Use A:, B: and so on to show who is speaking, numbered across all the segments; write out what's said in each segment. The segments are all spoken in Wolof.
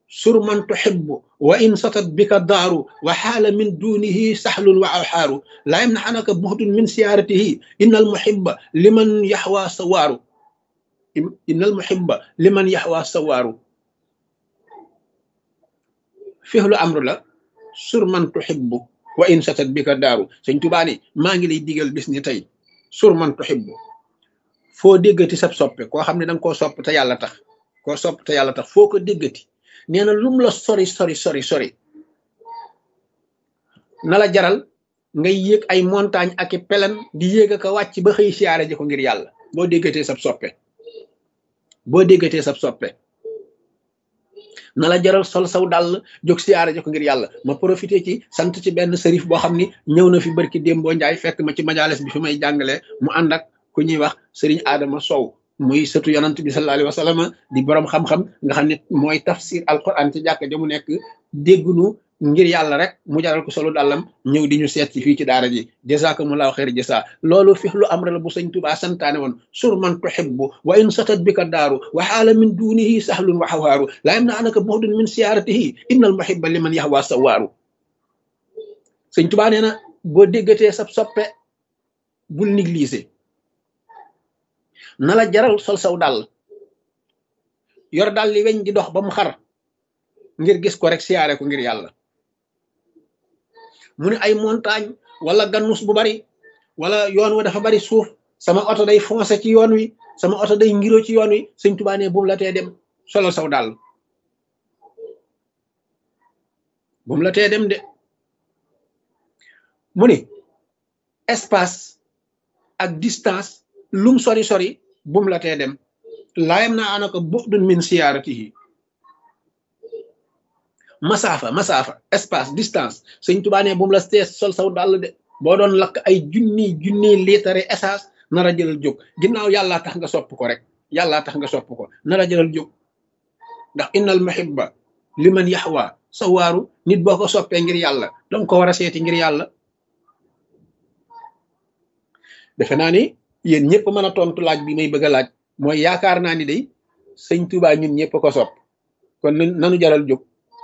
A: sur man tuhibbu wa in satat bika daaru wa xaala min dunihi saxlun wa awxaaru laa yamnaxanaka buxdun min siyaaratihi innal muhibba liman yaxwa sawaaru innal muhibba liman yaxwa sawaaru fihlu amru la sur man tuhibbu wa in satat bika daaru sëñ Tuubaa ni maa ngi lay digal bis ni tey sur man tuhibbu foo déggati sab soppe koo xam ne danga koo sopp te yàlla tax koo sopp te yàlla tax foo ko déggati nee na lum la sori sori sori sori na la jaral ngay yéeg ay montagne ak i pelen di yéeg ak a wàcc ba xëy siyaare ji ko ngir yàlla boo déggatee sab soppe boo déggatee sab soppe na la jaral sol saw dàll jóg siyaare ji ko ngir yàlla ma profité ci sant ci benn sërif boo xam ni ñëw na fi barki démboo njaay fekk ma ci majalis bi fi may jàngale mu ànd ak ku ñuy wax sëriñ Adama Sow muy sëtu yonant bi sallallahu alayhi wa sallam di borom xam-xam nga xam ne mooy tafsir alquran ci jàkk ja mu nekk déggunu ngir yàlla rek mu jaral ko solo dàllam ñëw di ñu seet ci fii ci daara ji jazakumullahu xayr jasa loolu fi lu am la bu sëñ Tuubaa santaane woon sur man tuhibbu wa in satat bika daaru wa xaala min dunihi sahlun wa xawaaru laa yamnaanaka buxdun min siyaaratihi innal muhibba liman yaxwa sawaaru sëñ Tuubaa nee na boo déggatee sab soppe bul négliger na la jaral sol saw dàll yor dàll li weñ di dox ba mu xar ngir gis ko rek siyaare ko ngir yàlla mu ne ay montagne wala gannus bu bari wala yoon wa dafa bari suuf sama oto day foncé ci yoon wi sama oto day ngiro ci yoon wi sëñ Tuubaa ne bu mu la tee dem solal saw dàll bu mu la tee dem de mu ne espace ak distance lum sori sori bu mu la tee dem laayam naa anaka bu'dun min siyaaratihi masaafa espace distance sëñ Tuubaa ne bu mu la tee sol saw dàll de boo doon lakk ay junni liitare essence nar a jëlal jóg ginnaaw yàllaa tax nga sopp ko rek yàllaa tax nga sopp ko nar a jëlal jóg ndax innal muhibba liman yaxwa sawaaru nit boo ko soppee ngir yàlla danga ko war a seeti ngir yàlla defe naa ni yéen ñëpp mën a tontu laaj bi may bëgg a laaj mooy yaakaar naa ni day sëñ Tuubaa ñun ñëpp ko sopp kon nanu jaral jóg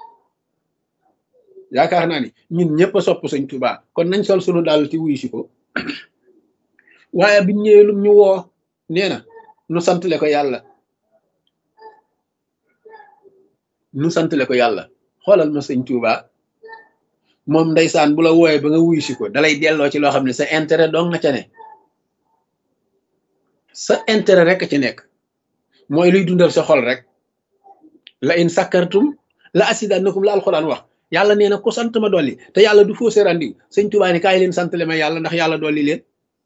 A: yaakaar naa ni ñun ñëpp a sopp sëñ Tuubaa kon nañ sol sunu daal ci wuyu si ko waaye biñ ñëwee lum ñu woo nee na nu santale ko yàlla nu santale ko yàlla xoolal ma sëñ Tuubaa moom ndeysaan bu la wooyee ba nga wuyu si ko dalay delloo ci loo xam ne sa intérêt dong nga ca ne sa intérêt rek ci nekk mooy luy dundal sa xol rek la in sakkartum la asidannakum la alxuraan wax yàlla nee na ku sant ma dolli te yàlla du fausse rendiw sëñ Tuubaa ni kaay leen sant le ma yàlla ndax yàlla dolli leen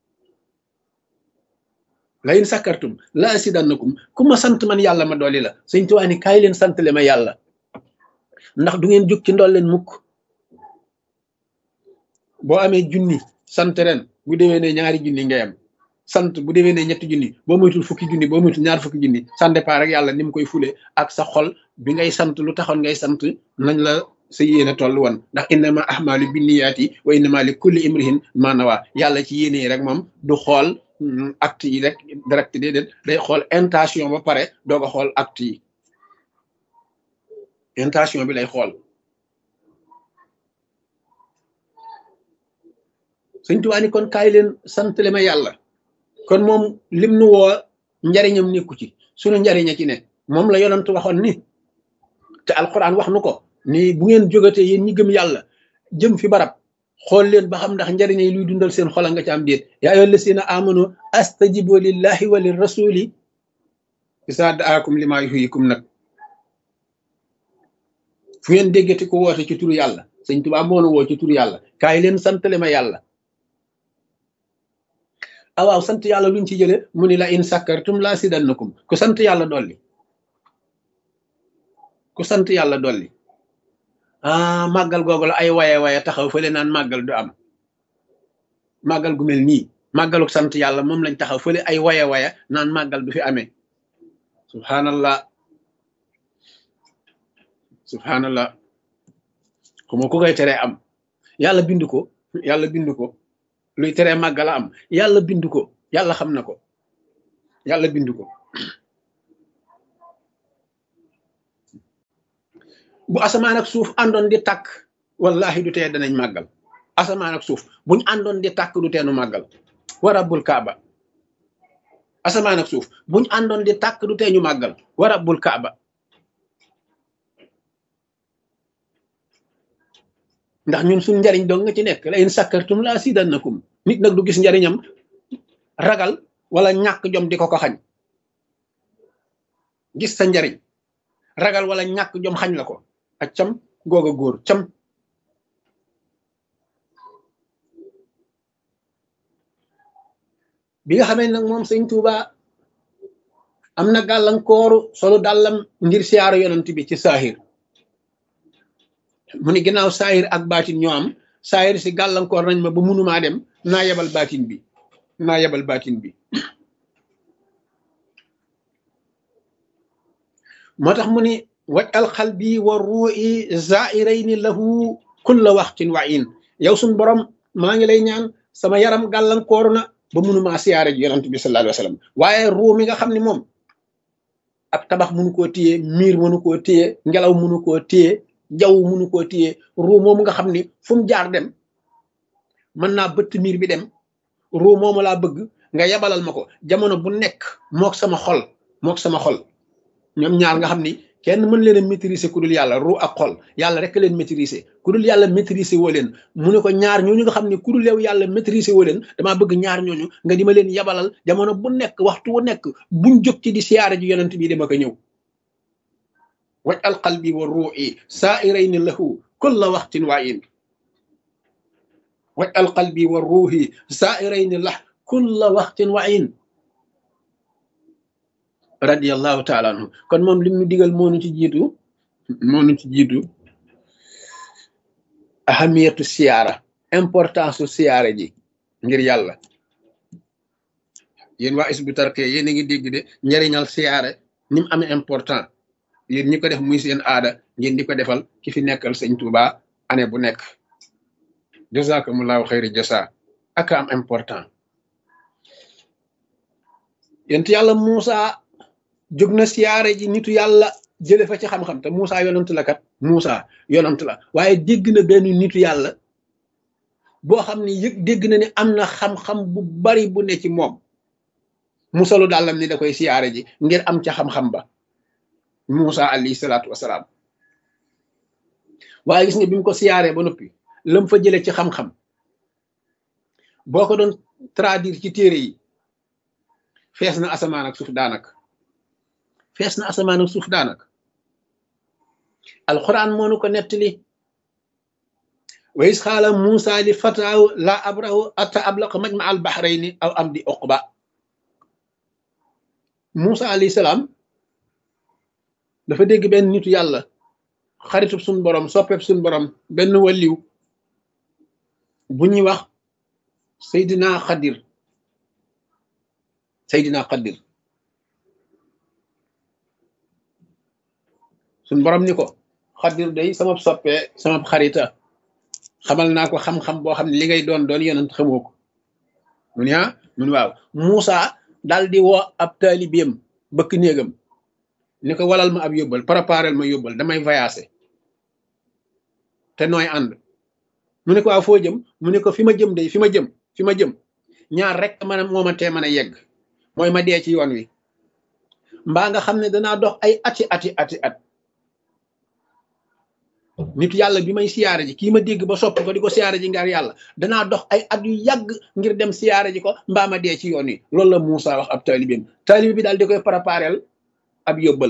A: la in sakkartum la asidannakum ku ma sant man yàlla ma dolli la sëñ Tuubaa ni kaay leen sant le ma yàlla ndax du ngeen jóg ci ndol leen mukk boo amee junni sant ren bu déwee ne ñaari junni ngay am sant bu déwee ne ñetti junni boo moytul fukki junni boo moytul ñaar fukki junni ça dépend rek yàlla ni mu koy fule ak sa xol bi ngay sant lu taxoon ngay sant nañ la sa yéene toll woon ndax innama ahmalu binniyaati wa innama li kulli imrihin ma nawa yàlla ci yéene yi rek moom du xool acte yi rek direct déedéet day xool intention ba pare doog a xool acte yi intention bi lay xool sëñ Tuubaa ni kon kaay leen sant le ma yàlla kon moom lim nu woo njariñam nekku ci sunu njariña ci ne moom la yonent waxoon ni te alquran wax nu ko ni bu ngeen jógatee yéen ñi gëm yàlla jëm fi barab xool leen ba xam ndax njariñ yi luy dundal seen xola nga ci am déet yaa ayyuhal lazina amanu astajibu lillahi wa lirrasuli isa daakum lima yuhyikum nag fu ngeen déggati ko woote ci turu yàlla sëñ Tuubaa moo nu woo ci turu yàlla kaay leen santale ma yàlla awaaw sant yàlla luñ ci jële mu ni la in sakkartum la sidannakum ku sant yàlla dolli ku sant yàlla dolli màggal googu la ay waye taxaw fële naan màggal du am màggal gu mel nii màggaluk sant yàlla moom lañ taxaw fële ay waye naan màggal du fi amee subhanallah subhanallah xuma ku koy teree am yàlla bindu ko luy teree màggala am yàlla bindu ko yàlla xam na ko yàlla bindu ko bu asamaan ak suuf àndoon di tàkk wallahi du tee danañ màggal asamaan ak suuf buñ àndoon di tàkk du teenu màggal wa rabbul kaaba asamaan ak suuf buñ àndoon di tàkk du tee ñu màggal wa rabbul kaaba ndax ñun suñ njariñ dong nga ci nekk la in sakkartum la azidannakum nit nag du gis njariñam ragal wala ñàkk jom di ko xañ gis sa njariñ ragal wala ñàkk jom xañ la ko ak cam googa góor cam bi nga xamee nag moom sëñ Tuuba am na gàllankooru solu dàllam ngir siyaaru yonent bi ci saahir mu ni ginnaaw saahir ak baatin ñoo am saahir si gàllankoor nañ ma ba mënumaa dem naa yebal baatin bi moo tax mu ni waj al xalbi wa ruu'i zairayni lahu kulla waxtin wa in yow suñ borom maa ngi lay ñaan sama yaram gàllankooru na ba mënumaa siyaare ji yonent bi sallallahu alayhi wa sallam waaye ruu mi nga xam ni moom ab tabax mënu koo téye miir mënu koo téye ngelaw mënu koo téye jaww mënu koo téye ruu moomu nga xam ni fu mu jaar dem mën naa bëtt miir bi dem ruu moomu laa bëgg nga yabalal ma ko jamono bu nekk mook sama xol ñoom ñaar nga xam ni kenn mën leen a maîtriser ku dul yàlla ruu ak xol yàlla rek leen maîtriser ku dul yàlla maîtriser woo leen mu ne ko ñaar ñooñu nga xam ni ku dul yow yàlla maîtriser woo leen damaa bëgg ñaar ñooñu nga di ma leen yabalal jamono bu nekk waxtu wu nekk buñ jóg ci di siyaare ji yonent bi dama ko ñëw waj al qalbi wa ruu'i saa'irayni lahu kulla waxtin wa in waj al qalbi wa ruuhi saa'irayni lahu kulla waxtin wa in radiyallahu taala anhu kon moom lim ñu digal moo nu ci jiitu ahamiyatu siyaara importance su siyaara ji ngir yàlla yéen waa Hizbut Tarqiyyah yéen a ngi dégg de njariñal siyaara ni mu amee important yéen ñi ko def muy seen aada ngeen di ko defal ki fi nekkal sëñ Touba année bu nekk jazakumullahu xayri jasa ak am important yent yàlla Muusa jóg na siyaare ji nitu yàlla jële fa ci xam-xam te Muusa yonant la kat Muusa yonant la waaye dégg na benn nitu yàlla boo xam ne dégg na ne am na xam-xam bu bari bu ne ci moom mu solu dàllam ni da koy siyaare ji ngir am ca xam-xam ba Muusa alayhi salaatu wasalaam waaye gis nga bi mu ko siyaaree ba noppi lam fa jële ci xam-xam boo ko doon traduire ci téere yi fees na asamaan ak suuf daanaka alquran moo nu ko nettali wa is xaala Muusa li fataaw la abrahu atta ablaqa majma al bahrayni aw amdi uqba Muusa alayhi salaam dafa dégg benn nitu yàlla xaritub suñ borom soppeeb suñ borom benn waliw bu ñuy wax Seydina Xadir suñ borom ni ko Xadir day sama soppee sama xarita xamal naa ko xam-xam boo xam ne li ngay doon yonent xamoo ko mu ne mun waaw Muusa daal di woo ab taalibeem bëkk néegam ni ko walal ma ab yóbbal préparel ma yóbbal damay voyager te nooy ànd mu ne ko waaw foo jëm mu ne ko fi ma jëm ñaar rek moo ma tee mën a yegg mooy ma dee ci yoon wi mbaa nga xam ne danaa dox ay ati at nitu yàlla bi may siyaare ji kii ma dégg ba sopp ko di ko siyaare ji ngir yàlla danaa dox ay at yu yàgg ngir dem siyaare ji ko mbaa ma dee ci yoon wi loolu la Muusa wax ab taalibeem taalibe bi daal di koy préparel ab yóbbal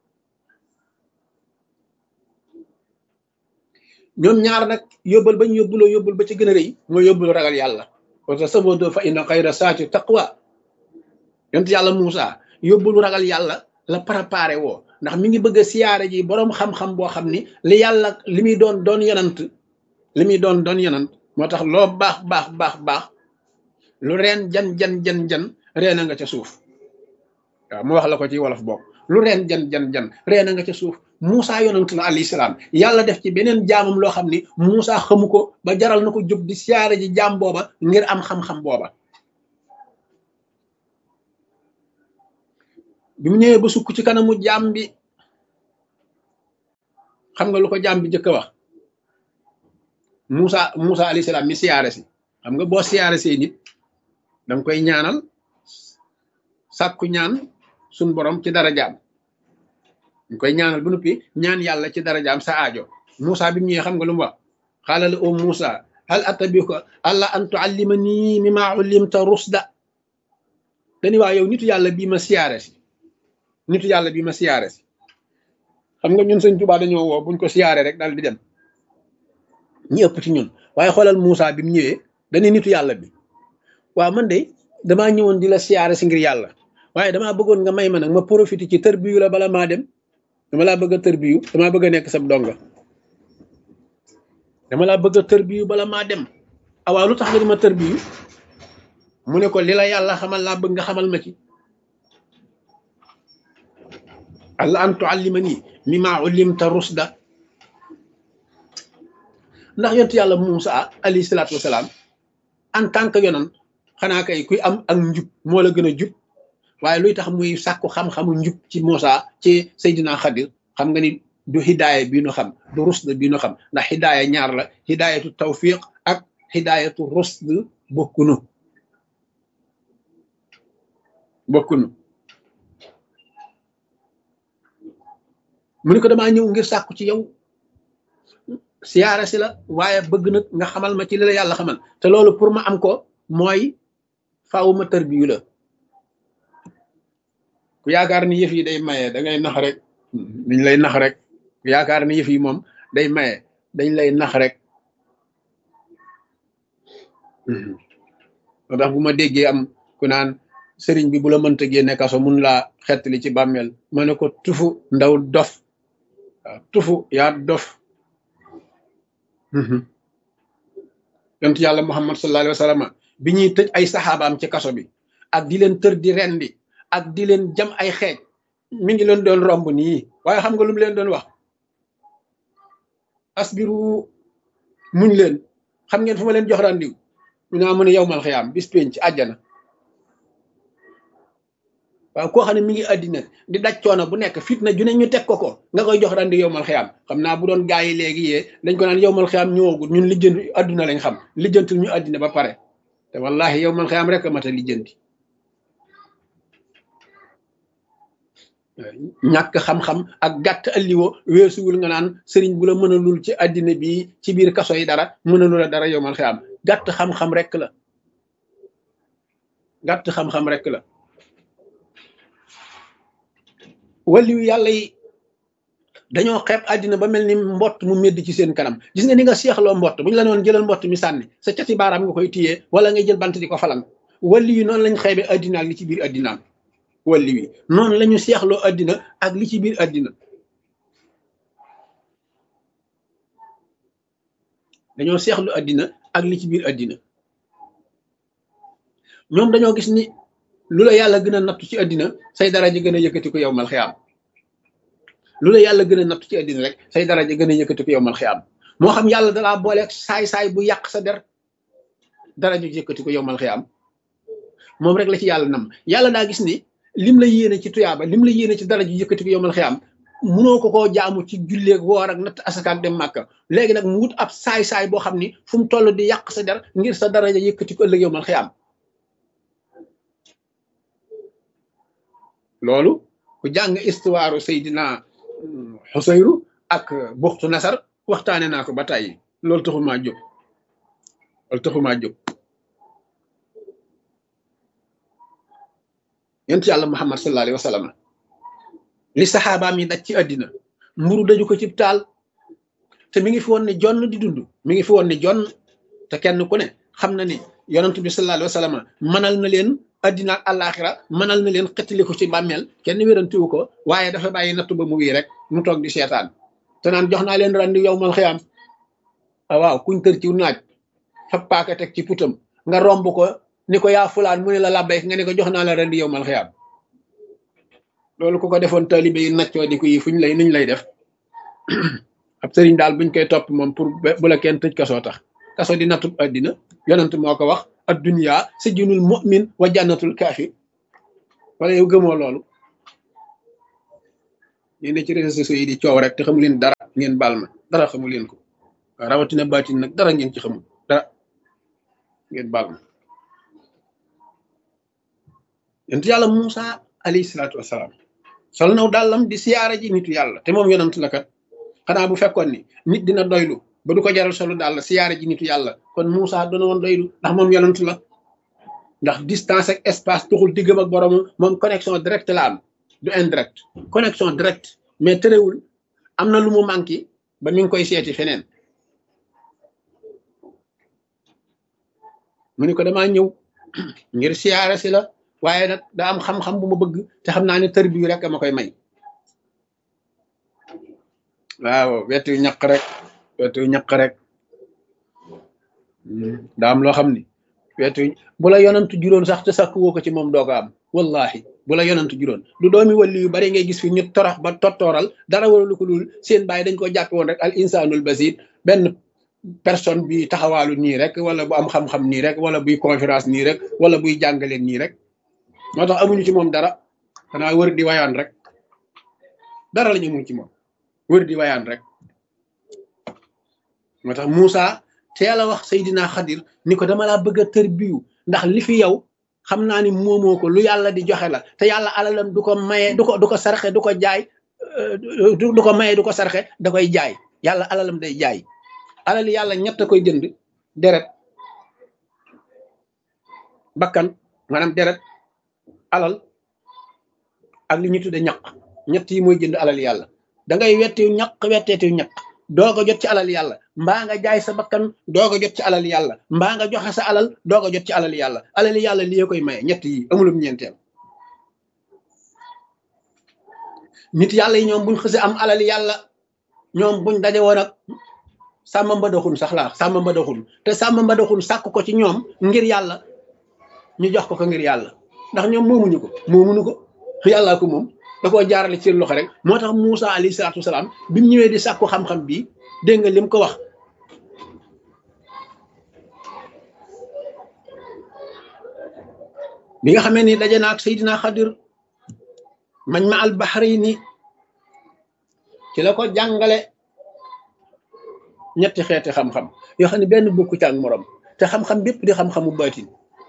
A: ñoom ñaar nag yóbbal bañ yóbbul ba ci gën a rëy mooy yóbbulu ragal yàlla wa tazawwadu fa inna xayra zaadi taqwa yonent yàlla Muusa yóbbulu ragal yàlla la préparé woo ndax mi ngi bëgg a siyaare ji boroom xam-xam boo xam ni li yàlla li muy doon yonant moo tax loo baax lu reen jan reena nga ca suuf waaw mu wax la ko ci wolof bokk lu reen jan reena nga ca suuf Muusa yonant la alayhi salaam yàlla def ci beneen jaamam loo xam ni Muusa xamu ko ba jaral na ko jóg di siyaare ji jaam booba ngir am xam-xam booba bi mu ñëwee ba sukk ci kanamu jaam bi xam nga lu ko jaam bi njëkk a wax Moussa alayhi salaam mi siyaare si xam nga boo siyaare see nit danga koy ñaanal sàkku ñaan suñ borom ci dara jaam ñu koy ñaanal bu noppi ñaan yàlla ci dara jaam sa aajo Moussa bi mu ñëwee xam nga lu mu wax xaala la o Moussa hal attabi'uka ala an tu'allimani mimma ullimta rusda dañu waa yow nitu yàlla bii ma siyaare si nitu yàlla bii ma siyaare si xam nga ñun sëñ Tuubaa dañoo woo buñ ko siyaare rek daal di dem ñi ëpp ci ñun waaye xoolal Moussa bi mu ñëwee dañu nitu yàlla bi waaw man de damaa ñëwoon di la siyaare si ngir yàlla waaye damaa bëggoon nga may ma nag ma profité ci tërbiyu la bala maa dem dama laa bëgg a tërbiyu damaa bëgg a nekk sab donga dama laa bëgg a tërbiyu bala maa dem awaaw lu tax nga di ma tërbiyu mu ne ko li la yàlla xamal laa bëgg nga xamal ma ci alla an tuallimani mimma ullimta rusda ndax yontu yàlla Moussa alayhi salaatu wasalaam en tant que yonon xanaa kay kuy am ak njub moo la gën a jub waaye luy tax muy sàkku xam-xamu njub ci Moussa ci Seydina Xadir xam nga ni du hidaaya bii nu xam du rusd bii nu xam ndax hidaaya ñaar la hidaayatu tawfiq ak hidaayatu rusd bokkunu mu ni ko damaa ñëw ngir sàkku ci yow siyaara si la waaye bëgg nag nga xamal ma ci li la yàlla xamal te loolu pour ma am ko mooy faaw ma tërbiyu la ku yaakaar ni yëf yi day maye da ngay nax rek dañ lay nax rek ku yaakaar ni yëf yi moom day maye dañ lay nax rek moo tax bu ma déggee am ku naan sëriñ bi bu la mënta génne kaso mun laa xettali ci bàmmeel ma ne ko tufu ndaw dof waaw tufu yaa dof yonent yàlla Muhammad sallallahu alayhi wa sallam bi ñuy tëj ay saxaabaam ci kaso bi ak di leen tër di rendi ak di leen jam ay xeej mi ngi leen doon romb nii waaye xam nga lu mu leen doon wax asbiru muñ leen xam ngeen fu ma leen jox randiw ñu naa mën a yowmal xiyaam bis pénc ci àjjana waaw koo xam ne mi ngi àddina di daj coono bu nekk fitna ju ne ñu teg ko nga koy jox randi yowmal xiyaam xam naa bu doon gaa yi léegi yee dañ ko naan yowmal xiyaam ñëwagul ñun lijjanti àdduna lañ xam lijjantul ñu àddina ba pare te wallahi yowmal xiyaam rek a mat a lijjanti ñàkk xam-xam ak gàtt alliwo weesuwul nga naan sëriñ bu la mënalul ci àddina bi ci biir kaso yi dara mënalul a dara yowmal xiyaam gàtt xam-xam rek la gàtt xam-xam rek la waliyu yàlla yi dañoo xeeb àddina ba mel ni mbott mu médd ci seen kanam gis nga ni nga seexloo mbott bu ñu la noon jëlal mbott mi sànni sa cati baaraam nga koy téyee wala ngay jël bant di ko falang waliyu noonu lañ xeebe àddina ak li ci biir àddinaam waliyu yi noonu la ñu seexloo àddina ak li ci biir àddina dañoo seexlu àddina ak li ci biir àddina ñoom dañoo gis ni lu la yàlla gën a nattu ci àddina say daraja gën a yëkkati ko yowmal xiyaam lu la yàlla gën a nattu ci àddina rek say daraja gën a yëkkati ko yowmal xiyaam moo xam yàlla dalaa booleeg saay-saay bu yàq sa der daraja yëkkati ko yowmal xiyaam moom rek la ci yàlla nam yàlla daa gis ni lim la yéene ci tuyaaba lim la yéene ci daraja yëkkati ko yowmal xiyaam munoo ko koo jaamu ci julleeg woor ak natt asaka ak dem màkka léegi nag mu wut ab saay-saay boo xam ni fu mu toll di yàq sa der ngir sa daraja yëkkati ko ëllëg yowmal xiyaam loolu ku jàng istuwaaru Seydina Xusayru ak buxtu nasar waxtaane naa ko ba tàyyi loolu taxumaa jóg yonent yàlla Muhammad sallallahu alayhi wa sallam li saxaabaam yi daj ci àddina mburu daju ko ci taal te mi ngi fi woon ne jonn di dund mi ngi fi woon ne jonn te kenn ku ne xam na ni yonent bi sallallahu alayhi wa sallam mënal na leen àddina ak àllaaxira mënal na leen xettali ko ci bàmmeel kenn wérantiwu ko waaye dafa bàyyi nattu ba mu wii rek mu toog di seetaan te naan jox naa leen randi yowmal xiyaam waaw kuñ tër ci naaj fa paaka teg ci putam nga romb ko ni ko yaa fulaan mu ne la labbayk nga ne ko jox naa la randi yowmal xiyaam loolu ku ko defoon taalibe yi naccoo di ko yi fuñ lay nuñ lay def ab sëriñ daal buñ koy topp moom pour bu la kenn tëj kasoo tax kaso di nattub àddina yonent moo ko wax ad-dunya sijnul mu'min wa jannatul kaafir wala yow gëmoo loolu ñu ne ci réseaux sociaux yi di coow rek te xamu leen dara ngeen baal ma dara xamu leen ko rawatina baatin nag dara ngeen ci xamul dara ngeen baal ma yonent yàlla Muusa alayhi salaatu wasalaam sol naw dàllam di siyaara ji nitu yàlla te moom yonent la kat xanaa bu fekkoon ni nit dina doylu ba du ko jaral solu dàll siyaara ji nitu yàlla kon Muusa doona woon doylu ndax moom yonent la ndax distance ak espace tuxul diggam ak borom moom connexion direct la am du indirect connexion direct mais terewul am na lu mu manqué ba mi ngi koy seeti feneen mu ni ko damaa ñëw ngir siyaara si la waaye nag daa am xam-xam bu ma bëgg te xam naa ne tër bi rek ma koy may waaw wetu ñaq rek daa am loo xam ni wetu bu la yonantu juróon sax te sakk woo ko ci moom doo ko am wallahi bu la yonantu juróon du doomi wàlli yu bari ngay gis fi ñu torax ba tottooral dara waralu ko lul seen bàyyi dañ ko jàppe woon rek al insanul basir benn personne bi taxawaalu nii rek wala bu am xam-xam nii rek wala buy conférence nii rek wala buy jàngale nii rek moo tax amuñu ci moom dara xanaa wër di wayaan rek dara lañu amuñ ci moom wër di wayaan rek moo tax Moussa teel a wax Seydina Xadir ni ko dama laa bëgg a tërbiyu ndax li fi yow xam naa ni moomoo ko lu yàlla di joxe la te yàlla alalam du ko maye du ko sarxe du ko jaay du ko maye du ko sarxe da koy jaay yàlla alalam day jaay alal yàlla ñett a koy jënd deret bakkan maanaam deret alal ak li ñu tudde ñaq ñett yi mooy jënd alal yàlla da ngay wettiw ñaq wetteetiw ñaq doog a jot ci alal yàlla mbaa nga jaay sa bakkan doog a jot ci alal yàlla mbaa nga joxe sa alal doog a jot ci alal yàlla lii koy maye ñett yi amulum ñeenteel nit yàlla yi ñoom buñ xëse am alal yàlla ñoom buñ daje woon ak sàmm mbadaxun sax laa sàmm mbadaxun te sàmm mbadaxun sàkk ko ci ñoom ngir yàlla ñu jox ko ngir yàlla ndax ñoom moomuñu ko yàllaa ko moom da koo jaarale ci seen loxo rek moo tax Moussa alayhi salaatu wasalaam bi mu ñëwee di sàkku xam-xam bi dégg nga lim ko wax bi nga xamee ni daje na ak Seydina Xadir mañ ma al bahrayni ci la ko jàngale ñetti xeeti xam-xam yoo xam ne benn bokku ci ak morom te xam-xam bépp di xam-xamu baatin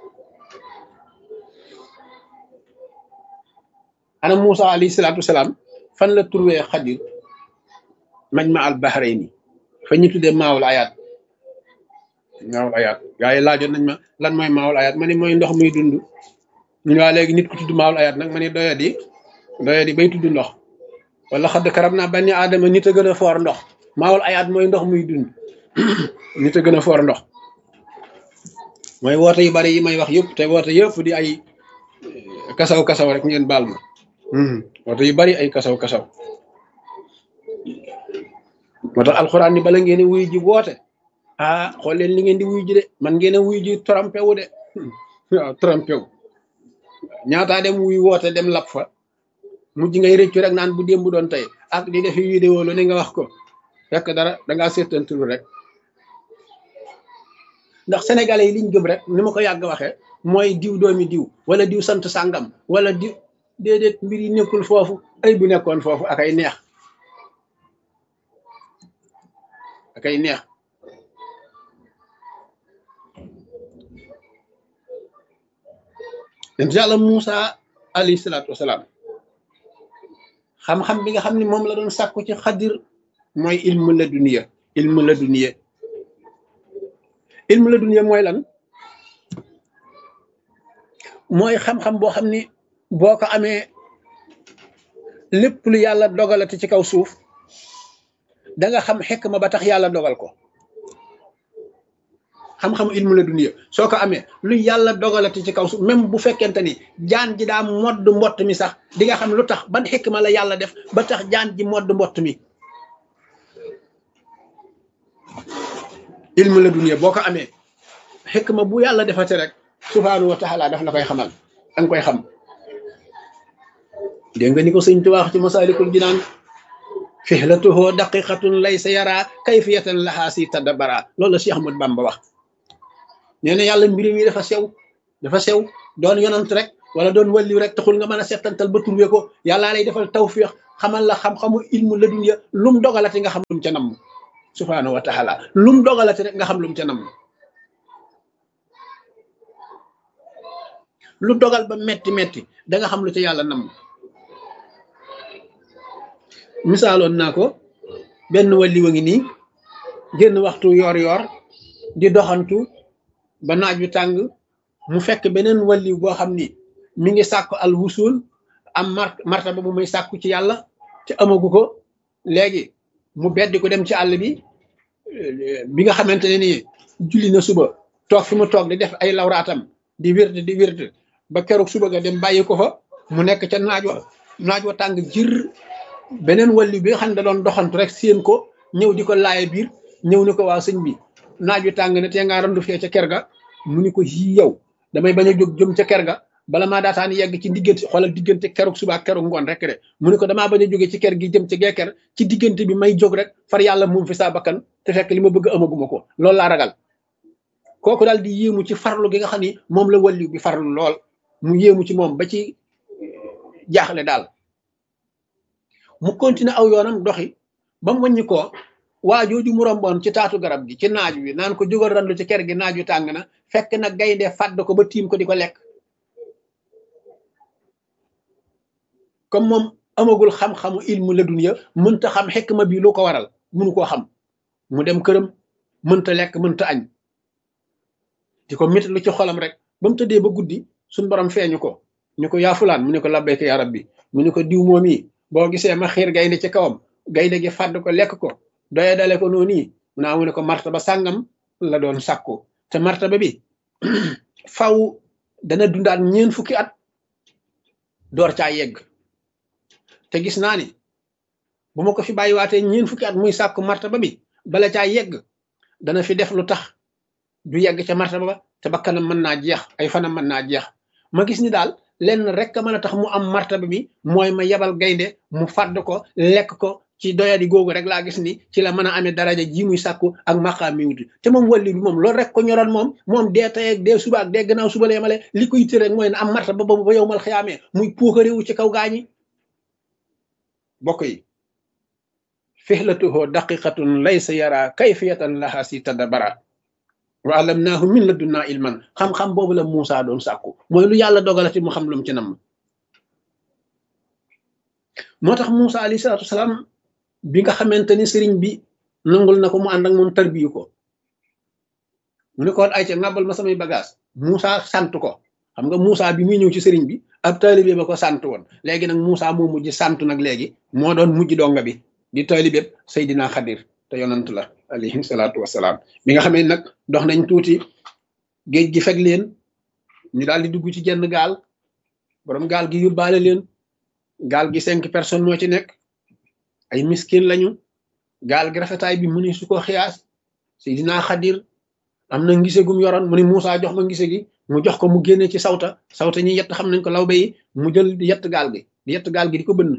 A: ana Moussa alayhi salaatu wasalaam fan la trouvé Xadir mañ ma al bahrayni fa ñu tuddee maawul ayaat gaa yi laajoon nañ ma lan mooy maawul ayaat ma ne mooy ndox muy dund ñu waa léegi nit ku tudd maawul ayaat nag ma ne doyadi bay tudd ndox wala xadd karam naa bani aadama nit a gën a foor ndox maawul ayaat mooy ndox muy dund nit a gën a foor ndox mooy woote yu bari yi may wax yëpp te woote yëpp di ay kasaw rek ngeen baal ma woote yu bari ay kasaw moo tax alxuraan ni bala ngeen wuy ji woote xool leen li ngeen di wuy ji de man ngeen a wuy ji trompé wu de waaw trompé wu ñaataa dem wuy woote dem lap fa mujj ngay rëccu rek naan bu démb doon tey ak di defi vidéo lu ne nga wax ko fekk dara dangaa seetantul rek ndax sénégalais yi liñ gëm rek ni ma ko yàgg waxee mooy diw doomi diw wala diw sant sàngam wala diw déedéet mbir yi nekkul foofu ay bu nekkoon foofu akay neex yonent yàlla Moussa alayhi salaatu wasalaam xam-xam bi nga xam ne moom la doon sàkku ci Xadir mooy ilmu laduniya mooy lan mooy xam-xam boo xam ni boo ko amee lépp lu yàlla dogalati ci kaw suuf da nga xam xikma ba tax yàlla dogal ko xam-xamu ilmu laduniya soo ko amee lu yàlla dogalati ci kaw suuf même bu fekkente ni jaan ji daa modd mbott mi sax di nga xam lu tax ban xikma la yàlla def ba tax jaan ji modd mbott mi ilmu laduniya boo ko amee xikma bu yàlla defate rek subhaanahu wa taala daf la koy xamal danga koy xam dégg nga ni ko sëñ Tuubaa ci Masaalikul Jinaan fihlatuhu daqiqatun laysa yara kayfiyatan laha si tadabara loolu la Cheikh Ahmadou Bamba wax nee na yàlla mbir mi dafa sew doon yonant rek wala doon wàlliw rek taxul nga mën a settantal ba turwe ko yàllaa lay defal tawfiix xamal la xam-xamu ilmu ladun ya lum dogalati nga xam lum ca namm subhanahu wa taala lum dogalati rek nga xam lum ca namm lu dogal ba metti metti da nga xam lu ca yàlla namm misaaloon naa ko benn wàlli wa ngi nii génn waxtu yor yor di doxantu ba naaj wi tàng mu fekk beneen wàlli boo xam ni mi ngi sàkku al wusul am martaba bu muy sàkku ci yàlla ci amagu ko léegi mu beddi ko dem ci àll bi nga xamante ne nii julli na suba toog fi mu toog di def ay lawraatam di wird ba keroog suba ga dem bàyyi ko fa mu nekk ca naaj wa tàng jir beneen wàlli bi nga xam ne da doon doxantu rek séen ko ñëw di ko laaye biir ñëw ni ko waa sëñ bi naaj wi tàng ne te ngaa randu fee ca ker ga mu ni ko yii yow damay bañ a jóg jëm ca ker ga bala maa daataan yegg ci diggante xoolal diggante keroog suba ak keroog ngoon rek de mu ni ko damaa bañ a jóge ci ker gi jëm ci geeker ci diggante bi may jóg rek far yàlla moom fi saa bakkan te fekk li ma bëgg amaguma ko loolu laa ragal kooku daal di yéemu ci farlu gi nga xam ni moom la wàlliw bi farlu lool mu yéemu ci moom ba ci jaaxle daal mu continué aw yoonam doxi ba mu wàññi ko waa jooju mu romboon ci taatu garab gi ci naaj wi naan ko jógal randu ci ker gi naaj wi tàng na fekk na gaynde fàdd ko ba tiim ko di ko lekk comme moom amagul xam-xamu ilmu ladun ya mënta xam xikma bi lu ko waral mënu koo xam mu dem këram mënta lekk mënta añ di ko métti lu ci xolam rek ba mu tëddee ba guddi suñ borom feeñu ko ñu ko yaa fulaan mu ne ko labbayka yaa rabbi mu ne ko diw moom yi boo gisee ma xiir gaynde ci kawam gaynde gi fàdd ko lekk ko doye dale ko noonu yi mu ne ko martaba sàngam la doon sàkku te martaba bi faw dana dundaat 4 fukki at door caa yegg te gis naa ni bu ma ko fi bàyyiwaatee 4 fukki at muy sàkku martaba bi bala caa yegg dana fi def lu tax du yegg ca martaba ba te bakkanam mën naa jeex ay fanam mën naa jeex ma gis ni daal lenn rek a mën a tax mu am martaba bi mooy ma yebal gaynde mu fàdd ko lekk ko ci doyadi googu rek laa gis ni ci la mën a amee daraja ji muy sàkku ak maqaam mi wuti te moom wàlli bi moom loolu rek ko ñoroon moom dee tey ak dee suba ak dee gannaaw suba la yemale li ko yitte rek mooy na am martaba boobu ba yow mal xiyaamee muy puukarewu ci kaw gaañi bokk yi fihlatuhu daqiqatun laysa yara kayfiyatan laha si tadabara wa alamnaahu min ladunnaa ilman xam-xam boobu la Muusa doon sàkku mooy lu yàlla dogalati mu xam lu mu ci nam moo tax Muusa alayhi salaatu wasalaam bi nga xamante ni sëriñ bi nangul na ko mu ànd ak moom tarbiyu ko mu ne ko ay ca ngàbbal ma samay bagage Muusa sant ko xam nga Muusa bi muy ñëw ci sëriñ bi ab taalibe ba ko sant woon léegi nag Muusa moo mujj sant nag léegi moo doon mujj donga bi di taalibe Seydina Xadir te yonant la alayhi salaatu wasalaam bi nga xamee nag dox nañ tuuti géej gi fekk leen ñu daal di dugg ci jenn gaal borom gaal gi yóbbaale leen gaal gi 5 personnes moo ci nekk ay miskin lañu gaal gi rafetaay bi mu ni su ko xiyaas Seydina Xadir am na ngise gum yoroon mu ni Muusa jox ma ngise gi mu jox ko mu génne ci sawta ñi yett xam nañ ko lawbe yi mu jël di yett gaal gi di ko bënn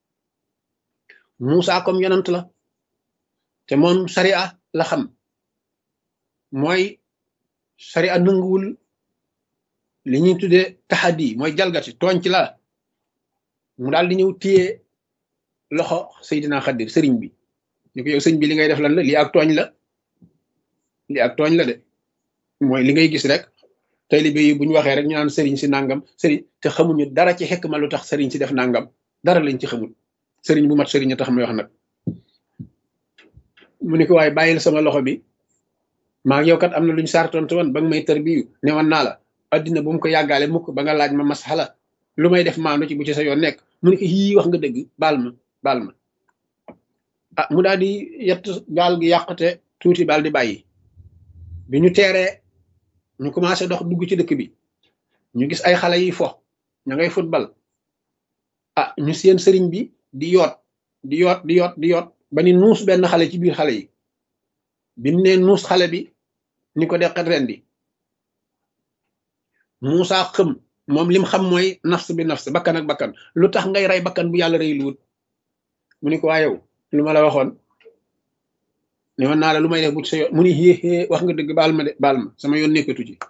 A: Muusa comme yonant la te moom sariya la xam mooy sariya nanguwul li ñuy tuddee taxadi mooy jalgati tooñ ci la mu daal di ñëw téye loxo Seydina Xadir sëriñ bi ñu ko yow sëñ bi li ngay def lan la lii ak tooñ la de mooy li ngay gis rek taalibe yi bu ñu waxee rek ñu naan sëriñ si nangam sëriñ te xamuñu dara ci xekk ma lu tax sëriñ si def nangam dara lañ ci xamul sëriñ bu mat sëriñ a tax may wax nag mu ne ko waaye bàyyil sama loxo bi maa yow kat am na lu ñu sartonte woon ba nga may tarbiyu ne woon naa la addina bu mu ko yàggaale mukk ba nga laaj ma masala lu may def maandu ci bu ci sa yoon nekk mu ne ko yii wax nga dëgg baal ma ah mu daal di yett gaal gi yàqte tuuti baal di bàyyi bi ñu teeree ñu commencé dox dugg ci dëkk bi ñu gis ay xale yi fo ña ngay football ah ñu seen sëriñ bi di yoot ba ni nuus benn xale ci biir xale yi bi mu ne nuus xale bi ni ko deqet rendi Muusa xëm moom lim xam mooy nafs bi nafs bakkan ak bakkan lu tax ngay rey bakkan bu yàlla rey luwut mu ni ko waa yow lu ma la waxoon ne woon naa la lu may def bu ci sa yoon mu ni xéexée wax nga dëgg baal ma sama yoon nekkatu ci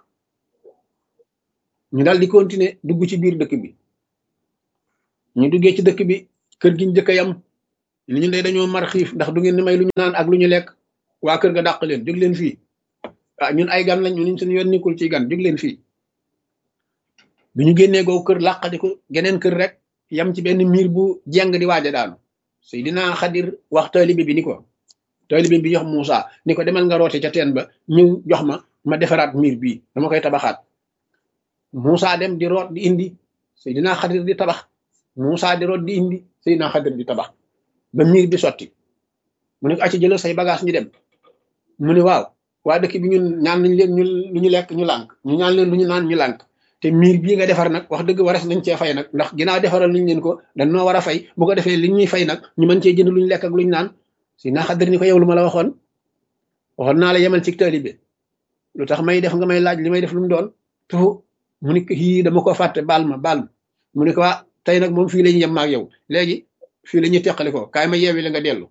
A: ñu daal di continuer dugg ci biir dëkk bi ñu duggee ci dëkk bi kër gi njëkk a yam ni ñu day dañoo mar xiif ndax du ngeen ni may lu ñu naan ak lu ñu lekk waa kër ga dàq leen jóg leen fii ah ñun ay gan lañ ñun suñu yoon nekkul ci gan jóg leen fii bi ñu génnee googu kër làqadiku geneen kër rek yam ci benn miir bu jeng di waaja daanu Seydina Xadir wax taalibe bi ni ko taalibe bi jox Moussa ni ko demal nga roote ca teen ba ñëw jox ma defaraat miir bii dama koy tabaxaat Moussa dem di root di indi Seydina Xadir di tabax Moussa di root di indi Seydina Xadir di tabax ba miir bi sotti mu ne ko acca jëlal say bagage ñu dem mu ne waaw waa dëkk bi ñun ñaan nañ leen ñu lu ñu lekk ñu lànk ñu ñaan leen lu ñu naan ñu lànk te miir bii nga defar nag wax dëgg wares nañ cee fay nag ndax ginnaaw defaral nañ leen ko dañ noo war a fay bu ko defee li ñuy fay nag ñu mën cee jënd lu ñu lekk ak lu ñu naan Seydina Xadir ni ko yow lu ma la waxoon naa la yemal ci taalibe lu tax may def nga may laaj li may def lu mu doon tufu mu ni ko yii dama ko fàtte baal ma mu ni ko waa tey nag moom fii la ñu yem maag yow léegi fii la ñuy teqali ko kaay ma yeewi la nga dellu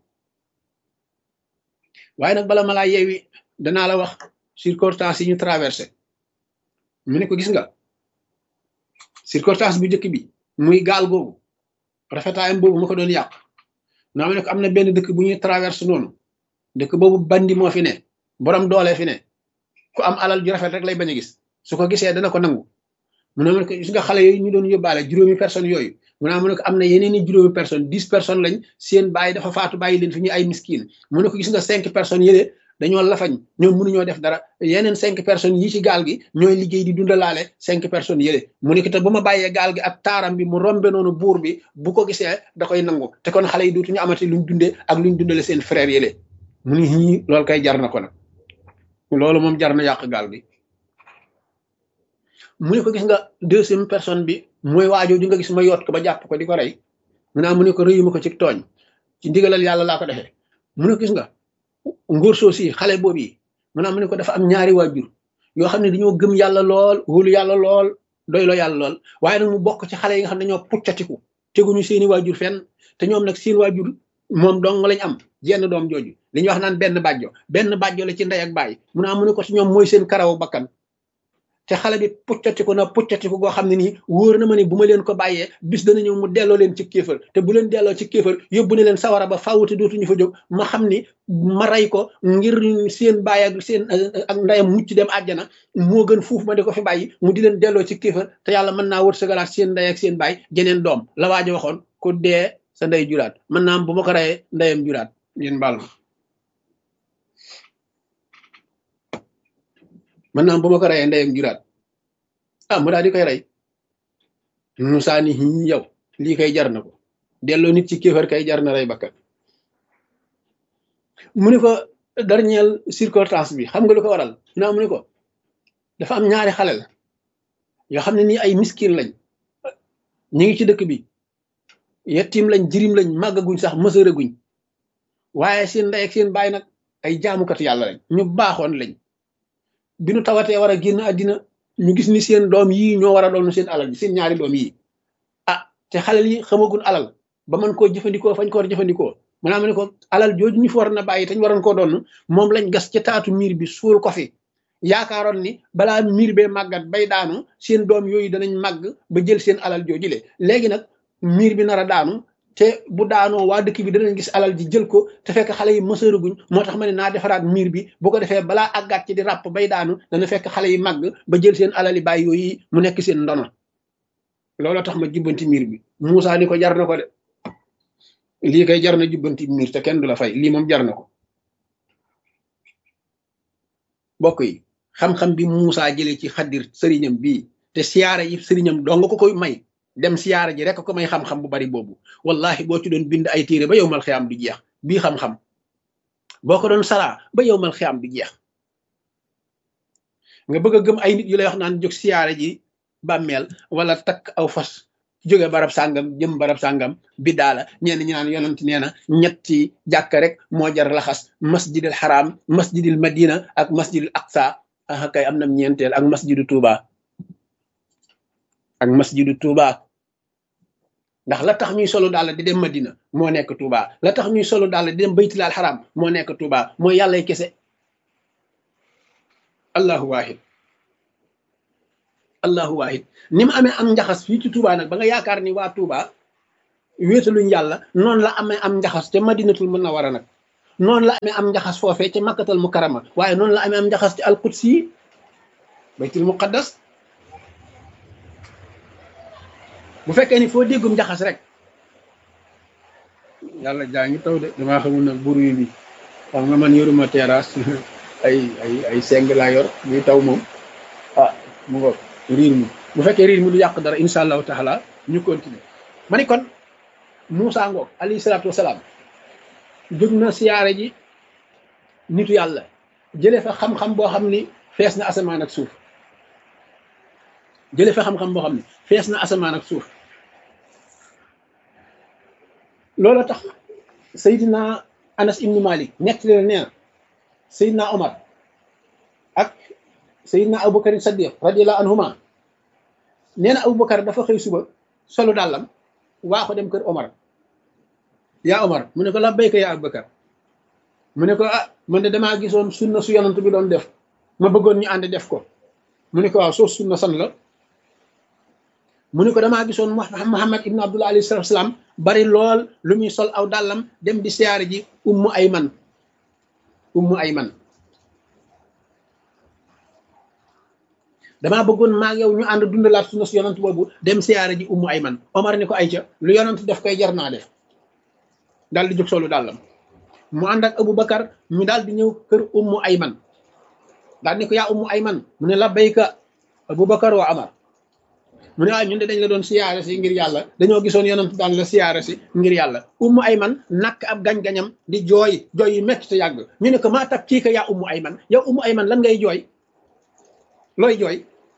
A: waaye nag bala ma laa yeewi danaa la wax circonstance yi ñu traversé mu ne ko gis nga circonstance bu njëkk bi muy gaal googu rafetaayam boobu ma ko doon yàq naa ma ne ko am na benn dëkk bu ñuy traversé noonu dëkk boobu bandi moo fi ne borom doole fi ne ku am alal ju rafet rek lay bañ a gis su ko gisee dana ko nangu mu ne ma ne ko gis nga xale yooyu ñu doon yóbbaale juróomi personnes yooyu mu ne ko am na yeneen i juróomi personnes 10 personnes lañ seen bàyyi dafa faatu bàyyi leen fi ñu ay miskiin mu ne ko gis nga 5 personnes yële dañoo lafañ ñoom mënuñoo def dara yeneen 5 personnes yi ci gaal gi ñooy liggéey di dundalaale 5 personnes yële mu ne ko te bu ma bàyyee gaal gi ak taaram bi mu rombe noonu buur bi bu ko gisee da koy nangu te kon xale yi dootuñu amati luñ dundee ak luñ dundale seen frères yële mu ne ñii loolu kay jar na ko nag loolu moom jar na yàq gaal gi mu ne ko gis nga deuxième personne bi mooy waajoo ju nga gis ma yoot ko ba jàpp ko di ko rey mu ne ko rëyuma ko ci tooñ ci ndigalal yàlla laa ko defee mu ne ko gis nga ngóor soosi xale boobu yi mu ne ko dafa am ñaari waajur yoo xam ne dañoo gëm yàlla lool wóolu yàlla lool doyloo yàlla lool waaye nag mu bokk ci xale yi nga xam ne dañoo puccatiku teguñu seeni waajur fenn te ñoom nag seen waajur moom dong lañ am jenn doom jooju li ñuy wax naan benn bàjjo la ci ndey ak baay mu ne ko ci ñoom mooy seen karawu bakkan te xale bi puccatiku goo xam ne nii wóor na ma ne bu ma leen ko bàyyee bis dana ñëw mu delloo leen ci kéefër te bu leen delloo ci kéefër yóbbu ne leen sawara ba fawute dootuñu fa jóg ma xam ni ma rey ko ngir seen baay ak seen ak ndeyam mucc dem àjjana moo gën fuuf ma di ko fi bàyyi mu di leen delloo ci kéefër te yàlla mën naa wërsëgalaat seen ndey ak seen baay jeneen doom la waajo waxoon ku dee sa ndey juraat mën naa am bu ma ko reyee ndeyam juraat ngeen baal ma mën naa am bu ma ko reyee ndeyam juraat mu daal di koy rey Moussa ni yow lii kay jar na ko delloo nit ci kéefar kay jar na rey bakkan mu ne ko dernière circonstance bi xam nga lu ko waral mu ne ko dafa am ñaari xale la yoo xam ne nii ay miskin lañ ñu ngi ci dëkk bi yettim lañ jirim lañ màggaguñ sax mësëraguñ waaye seen ndey ak seen baay nag ay jaamukat yàlla lañ ñu baaxoon lañ bi nu tawatee war a génn àddina ñu gis ni seen doom yii ñoo war a doon seen alal bi seen ñaari doom yii te xale yi xamagun alal ba mën koo jëfandikoo fañ ko war a jëfandikoo maanaam ne ko alal jooju ñu fi war na bàyyi te ñu waroon koo doon moom lañ gas ca taatu miir bi suul ko fi yaakaaroon ni balaa miir bee màggat bay daanu seen doom yooyu danañ màgg ba jël seen alal jooju le léegi nag miir bi nar a daanu te bu daanoo waa dëkk bi danañ gis alal ji jël ko te fekk xale yi mësëraguñ moo tax ma ne naa defaraat miir bi bu ko defee balaa àggaat ci di ràpp bay daanu dana fekk xale yi màgg ba jël seen alal yi bàyyi yooyu mu nekk seen ndono looloo tax ma jubbanti miir bi Moussa ni ko jar na ko de lii kay jar na jubbanti miir te kenn du la fay lii moom jar na ko bokk yi xam-xam bi Moussa jëlee ci Xadir sëriñam bii te siyaara yi sëriñam doo nga ko koy may dem siyaara ji rek ko may xam-xam bu bari boobu wallahi boo ci doon bind ay téere ba yowmal xiyaam du jeex bii xam-xam boo ko doon saraa ba yowmal xiyaam du jeex nga bëgg a gëm ay nit yu lay wax naan jóg siyaara ji bàmmeel wala takk aw fas jóge barab sàngam jëm barab sàngam bi daala ñenn ñi naan yonent nee na ñetti jàkk rek moo jar laxas masjidil haram masjidil madina ak masjidil aqsa kay am na ñeenteel ak masjidu Touba ak masjidu Touba ndax la tax ñuy solo daal di dem Madina moo nekk Touba la tax ñuy solo daal di dem baytilal haram moo nekk Touba mooy yàllay kese allahu wahid ni mu amee am njaxas fii ci Touba nag ba nga yaakaar ni waa Touba wéetaluñ yàlla noonu la amee am njaxas ca madinatul munawwara nag noonu la amee am njaxas foofee ca makkatal mukarrama waaye noonu la amee am njaxas ci alquds yi baytul muqaddas bu fekkee ni foo déggum njaxas rek yàlla jaa ngi taw de damaa xamul nag bruit bi xam nga man yoruma terrasse ay seng laa yor muy taw moom ah mu ngo riir mi bu fekkee riir mi du yàq dara insha allahu taala ñu continuer ma ni kon Moussa ngoog alayhi salaatu wasalaam jóg na siyaare ji nitu yàlla jële fa xam-xam boo xam ni fees na asamaan ak suuf jële fa xam-xam boo xam ni fees na asamaan ak suuf loolu tax Seydina Anas ibnu Malik nekk leen nee na Seydina Omar ak Seydina Aboubacar Saddiq radiyallahu anhuma nee na Aboubacar dafa xëy suba solu dàllam waa ko dem kër Omar yaa Omar mu ne ko labbayka yaa Aboubacar mu ne ko ah man de damaa gisoon sunna su yonant bi doon def ma bëggoon ñu ànd def ko mu ne ko waaw soo sunna san la mu ne ko damaa gisoon Muhammad ibnu Abdullah alayhi salatu wasalaam bari lool lu muy sol aw dàllam dem di siyaare ji ummu ayman damaa bëggoon maa yow ñu ànd dundalaat sunna su yonant boobu dem siyaare ji ummu ayman Omar ni ko ay ca lu yonant def koy jar naa def daal di jóg solu dàllam mu ànd ak Aboubacar ñu daal di ñëw kër ummu ayman daal ni ko yaa ummu ayman mu ne labbayka Aboubacar wa Omar mu ne waaye ñun de dañ la doon siyaare si ngir yàlla dañoo gisoon yonent daan la siyaare si ngir yàlla ummu ayman nakk ab gañ-gañam di jooy jooy yu métti te yàgg ñu ne ko maa tab kii ka yaa ummu ayman yow ummu ayman lan ngay jooy looy jooy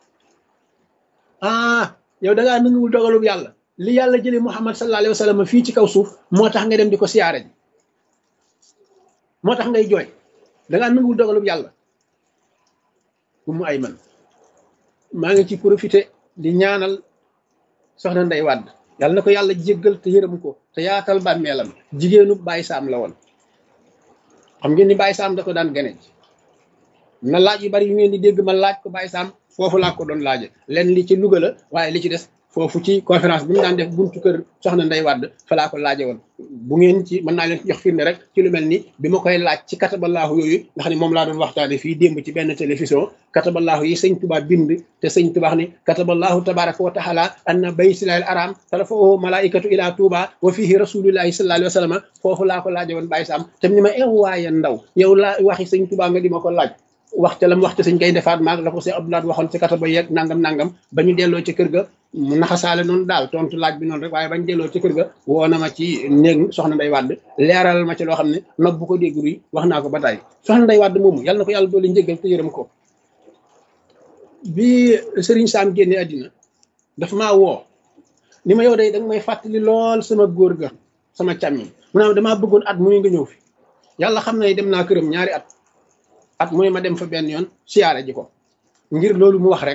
A: ah yow da ngaa nanguwul dogalub yàlla li yàlla jëlee Muhammad sallallahu alayhi wa sallam fii ci kaw suuf moo tax nga dem di ko siyaare ji moo tax ngay jooy da ngaa nanguwul dogalub yàlla ummu ayman maa ngi ci profité di ñaanal soxna Ndey Wàdd yàlla na ko yàlla jéggal te yërëm ko te yaatal bàmmeelam jigéenu Baye Sam la woon xam ngeen ni Baye Sam da ko daan gane na laaj yu bari yu ngeen di dégg ma laaj ko Baye Sam foofu laa ko doon laaje leen li ci Louga la waaye li ci des foofu ci conférence bi mu daan def buntu kër soxna Ndey Wàdd fa laa ko laaje woon bu ngeen ci mën naa leen jox firnde rek ci lu mel ni bi ma koy laaj ci kataballaahu yooyu nga xam ne moom laa doon waxtaane fii démb ci benn télévision kataballaahu yi sëñ Tuubaa bind te sëñ Tuubaa ni kataballaahu tabaraka wa taala anna baytillaahil haram tarfa'uhu malaikatu ila Touba wa fihi rasulullahi sallallahu alayhi wa sallam foofu laa ko laaje woon Baye Sam te ni ma waaye ndaw yow laa waxi sëñ Tuubaa nga di ma ko laaj waxte lam waxte sëñ Gaynde Fatma la ko Seex Abdoulaye waxoon ci kataba yeeg nangam ba ñu delloo ci kër ga mu naxasaale noonu daal tontu laaj bi noonu rek waaye bañ delloo ci kër ga woo na ma ci néeg soxna Ndey Wàdd leeral ma ci loo xam ne nopp bu ko dégg ruy wax naa ko ba tey soxna Ndey Wàdd moomu yàlla na ko yàlla doole njëggal te yërëm ko bi Sëriñ Sam génne àddina dafa maa woo ni ma yow day danga may fàttali lool sama góor ga sama càmmiñ mu ne damaa bëggoon at mu nga ñëw fi yàlla xam na dem naa këram ñaari at mu ne ma dem fa benn yoon siyaare ji ko ngir loolu mu wax rek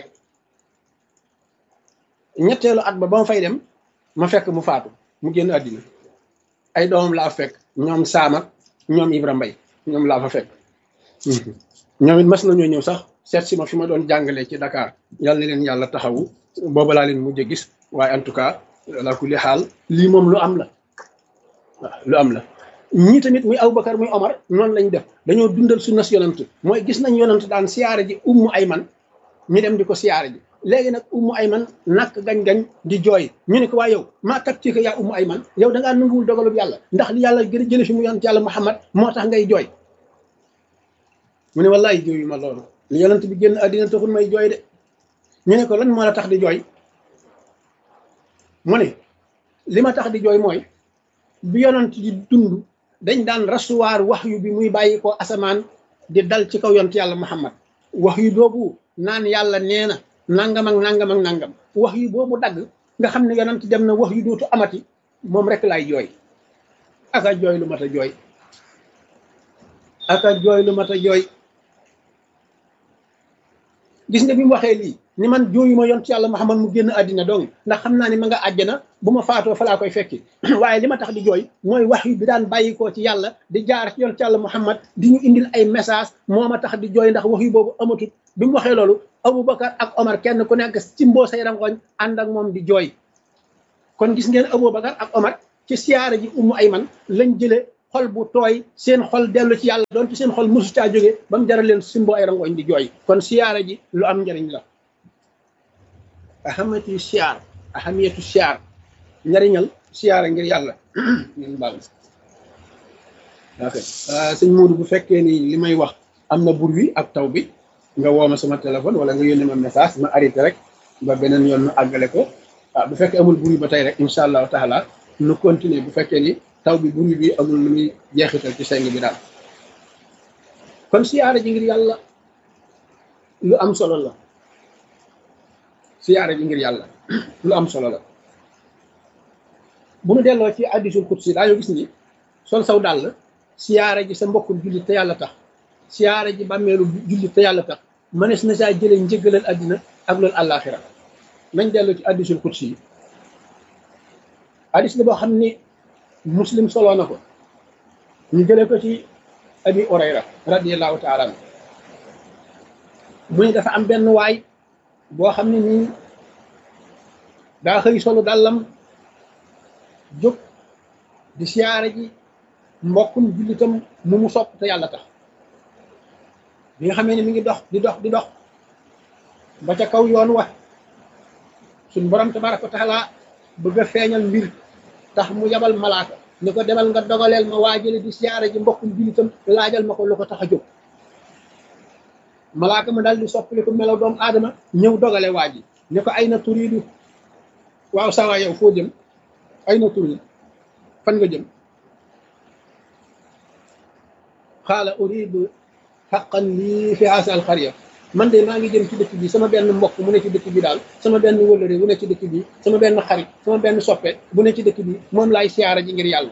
A: ñetteelu at ba ma fay dem ma fekk mu faatu mu génn àddina ay doomam laa fekk ñoom Saam ak ñoom Ibra Mbay ñoom laa fa fekk ñoom it mas nañoo ñëw sax seet si ma fi ma doon jàngalee ci Dakar yàlla na leen yàlla taxawu booba laa leen mujj gis waaye en tout cas la kulli xaal lii moom lu am la waaw lu am la ñii tamit muy Aboubacar muy Omar noonu lañ def dañoo dundal sunna si yonant mooy gis nañ yonant daan siyaare ji ummu ayman ñu dem di ko siyaare ji léegi nag ummu ayman nakk gañ-gañ di jooy ñu ne ko waa yow maa kat ci ko yaa ummu ayman yow da ngaa nanguwul dogalub yàlla ndax li yàlla gën a jële fi mu yonant yàlla Muhammad moo tax ngay jooy mu ne wallaay jooyu ma loolu li yonant bi génn àddina taxul may jooy de ñu ne ko lan moo la tax di jooy mu ne li ma tax di jooy mooy bi yonant di dund dañ daan rasuwaar wax yu bi muy bàyyi ko asamaan di dal ci kaw yonent yàlla Muhammad wax yu boobu naan yàlla nee na nangam ak nangam ak nangam wax yu boobu dagg nga xam ne yonent dem na wax yu dootu amati moom rek laay jooy aka jooy lu mat a jooy aka jooy lu mat a jooy gis nga bi mu waxee lii ni man jooyuma yonent yàlla Muhammad mu génn àddina dong ndax xam naa ni ma nga àjjana bu ma faatoo fa laa koy fekki waaye li ma tax di jooy mooy wax yu bi daan bàyyikoo ci yàlla di jaar ci yonent yàlla Muhammad di ñu indil ay message moo ma tax di jooy ndax wax yu boobu amatut bi mu waxee loolu Aboubacar ak Omar kenn ku nekk ci mboo say rangoñ ànd ak moom di jooy kon gis ngeen Aboubacar ak Omar ci siyaara ji Ummu Ayman lañ jële xol bu tooy seen xol dellu ci yàlla doon ci seen xol mosu caa jóge ba mu jaral leen simbo ay rangoñ di jooy kon siyaara ji lu am njariñ la ahamiyatu siyaar njariñal siyaara ngir yàlla ngeen baal ok sëñ Moodu bu fekkee ni li may wax am na bur wi ak taw bi nga woo ma sama téléphone wala nga yónnee ma message ma arrêté rek ba beneen yoon nu àggale ko bu fekkee amul bur wi ba tey rek incha allahu taala nu continuer bu fekkee ni taw bi bur wi bi amul lu muy jeexital ci seng bi daal kon siyaara ji ngir yàlla lu am solo la siyaara ji ngir yàlla lu am solo la bu nu delloo ci hadiisul qudsi daa yoo gis ni sol saw dàll siyaara ji sa mbokkum jullit te yàlla tax siyaara ji bàmmeelu jullit te yàlla tax mënees na saa jëlee njëggalal àddina ak loolu àllaaxira nañ delloo ci hadiisul qudsi yi hadiis la boo xam ni muslim soloo na ko ñu jëlee ko ci abi Hurayra radiyallahu taala anhu mu ne dafa am benn waay boo xam ne nii daa xëy solu dàllam jóg di siyaara ji mbokkum jullitam mu sopp te yàlla tax bi nga xamee ne mi ngi dox di dox ba ca kaw yoon wa suñ borom tabaraka wa taala bëgg a feeñal mbir tax mu yabal malaaka ni ko demal nga dogaleel ma waajale di siyaara ji mbokkum jullitam laajal ma ko lu ko tax a jóg malaaka ma daal di soppali ko melaw doomu aadama ñëw dogale waa ji ni ko ay na turiidu waaw sawa yow foo jëm ay na turiidu fan nga jëm xaala uriidu xaqan lii fi haasal xarya man de maa ngi jëm ci dëkk bi sama benn mbokk mu ne ci dëkk bi daal sama benn wëllëre bu ne ci dëkk bi sama benn xarit sama benn soppe bu ne ci dëkk bi moom laay siyaara ji ngir yàlla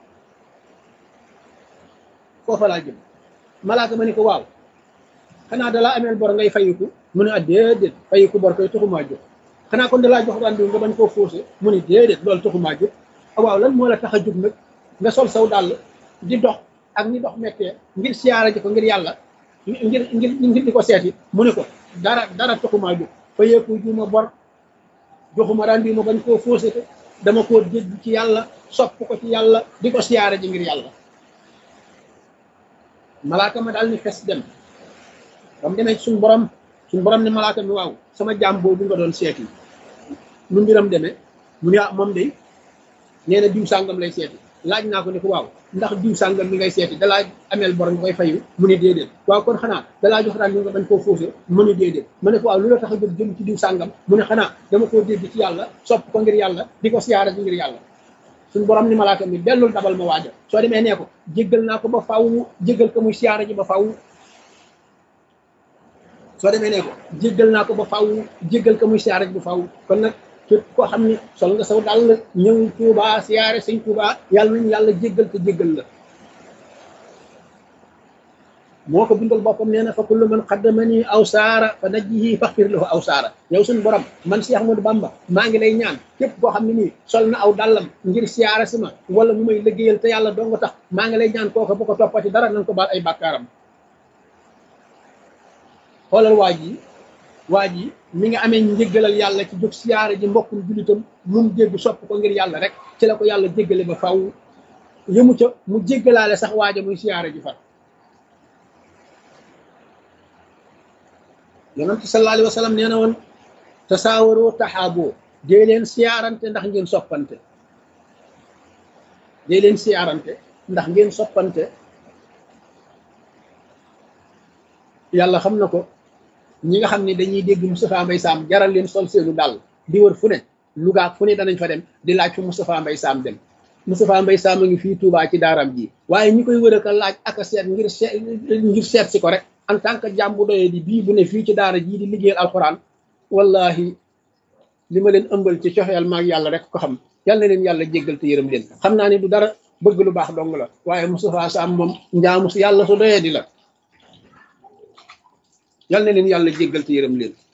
A: foofa laa jëm malaaka ma ni ko waaw xanaa dalaa ameel bor ngay fayiku mu ne déedéet fayiku bor koy taxumaa jóg xanaa kon dalaa jox rendez-vous nga bañ koo faussé mu ne déedéet loolu taxumaa jóg waaw lan moo la tax a jóg nag nga sol saw dàll di dox ak ni dox mettee ngir siyaara ji ko ngir yàlla ngir di ko seeti mu ne ko dara taxumaa jóg fayeeku juuma bor joxuma rendez-vous ma bañ koo faussé ko dama koo dégg ci yàlla sopp ko ci yàlla di ko siyaara ji ngir yàlla malaaka ma daal ni fes dem ba mu demee suñ borom ne malaaka mi waaw sama jaam boobu nga doon seeti nu mbiram demee mu ne moom day nee na diw sàngam lay seeti laaj naa ko ne ko waaw ndax diw sàngam mi ngay seeti dalaa ameel bor nga koy fayu mu ne déedéet waaw kon xanaa dalaa jox rendez-vous nga bañ koo faussé mu ne déedéet ma ne ko waaw lu la tax a jóg jëm ci diw sàngam mu ne xanaa dama koo dégg ci yàlla sopp ko ngir yàlla di ko siyaara ji ngir yàlla suñ borom ni malaaka mi dellul dabal ma waaja soo demee nee ko jéggal naa ko ba faw jéggal ko muy siyaara ji ba faw soo demee nee ko jéggal naa ko ba faw jéggal ko muy siyaara ji ba faw kon nag képp koo xam ne sol nga saw dal ñëw Tuubaa siyaare sëñ Tuubaa yàlla nañu yàlla jéggal te jéggal la moo ko bindal boppam nee na fa kullu man qaddamani aw saara fa najjihi faxfir lahu aw saara yow suñu borom man Cheikh Ahmadou Bamba maa ngi lay ñaan képp koo xam ne nii sol na aw dàllam ngir siyaare si ma wala mu may liggéeyal te yàlla dong tax maa ngi lay ñaan kooka bu ko toppati dara nañ ko baal ay bàkkaaram xoolal waa ji mi nga amee njéggalal yàlla ci jóg siyaare ji mbokkum jullitam mun jégg sopp ko ngir yàlla rek ci la ko yàlla jéggale ba faw yëmu ca mu jéggalaale sax waaja muy siyaare ji far yonent sallallahu alayhi wa sallam nee na woon tasaawaroo taxaaboo dee leen siyaarante ndax ngeen soppante dee leen siyaarante ndax ngeen soppante yàlla xam na ko ñi nga xam ne dañuy dégg Moustapha Mbaye Sam jaral leen sol seenu dàll di wër fu ne Louga fu ne danañ fa dem di laaj fu Moustapha Mbaye Sam dem Moustapha Mbaye Sam a ngi fii Touba ci daaram ji waaye ñi koy wër a laaj ak a seet ngir seet si ko rek en tant que jàmm bu doyee di bii bu ne fii ci daara jii di liggéeyal alxuraan wallahi li ma leen ëmbal ci coxeel maag yàlla rek ko xam yal na leen yàlla jéggal te yërëm leen xam naa ne du dara bëgg lu baax dong la waaye Moustapha Sam moom njaamu si yàlla su doyee di la yal na leen yàlla jéggal te yërëm leen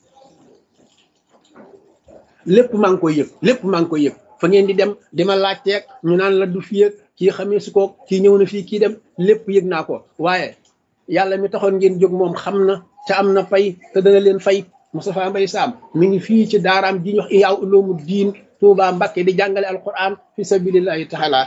A: lépp maa ngi koy yëg fa ngeen di dem di ma laajteeg ñu naan la du fii ak kii xamee si koog kii ñëw na fii kii dem lépp yëg naa ko waaye yàlla mi taxoon ngeen jóg moom xam na te am na fay te dana leen fay Moustapha Mbaye Sam mi ngi fii ci daaraam ji ñu wax Ihya Ulumuddin Tuubaa Mbàkke di jàngale alquran fi sabilillahi taala.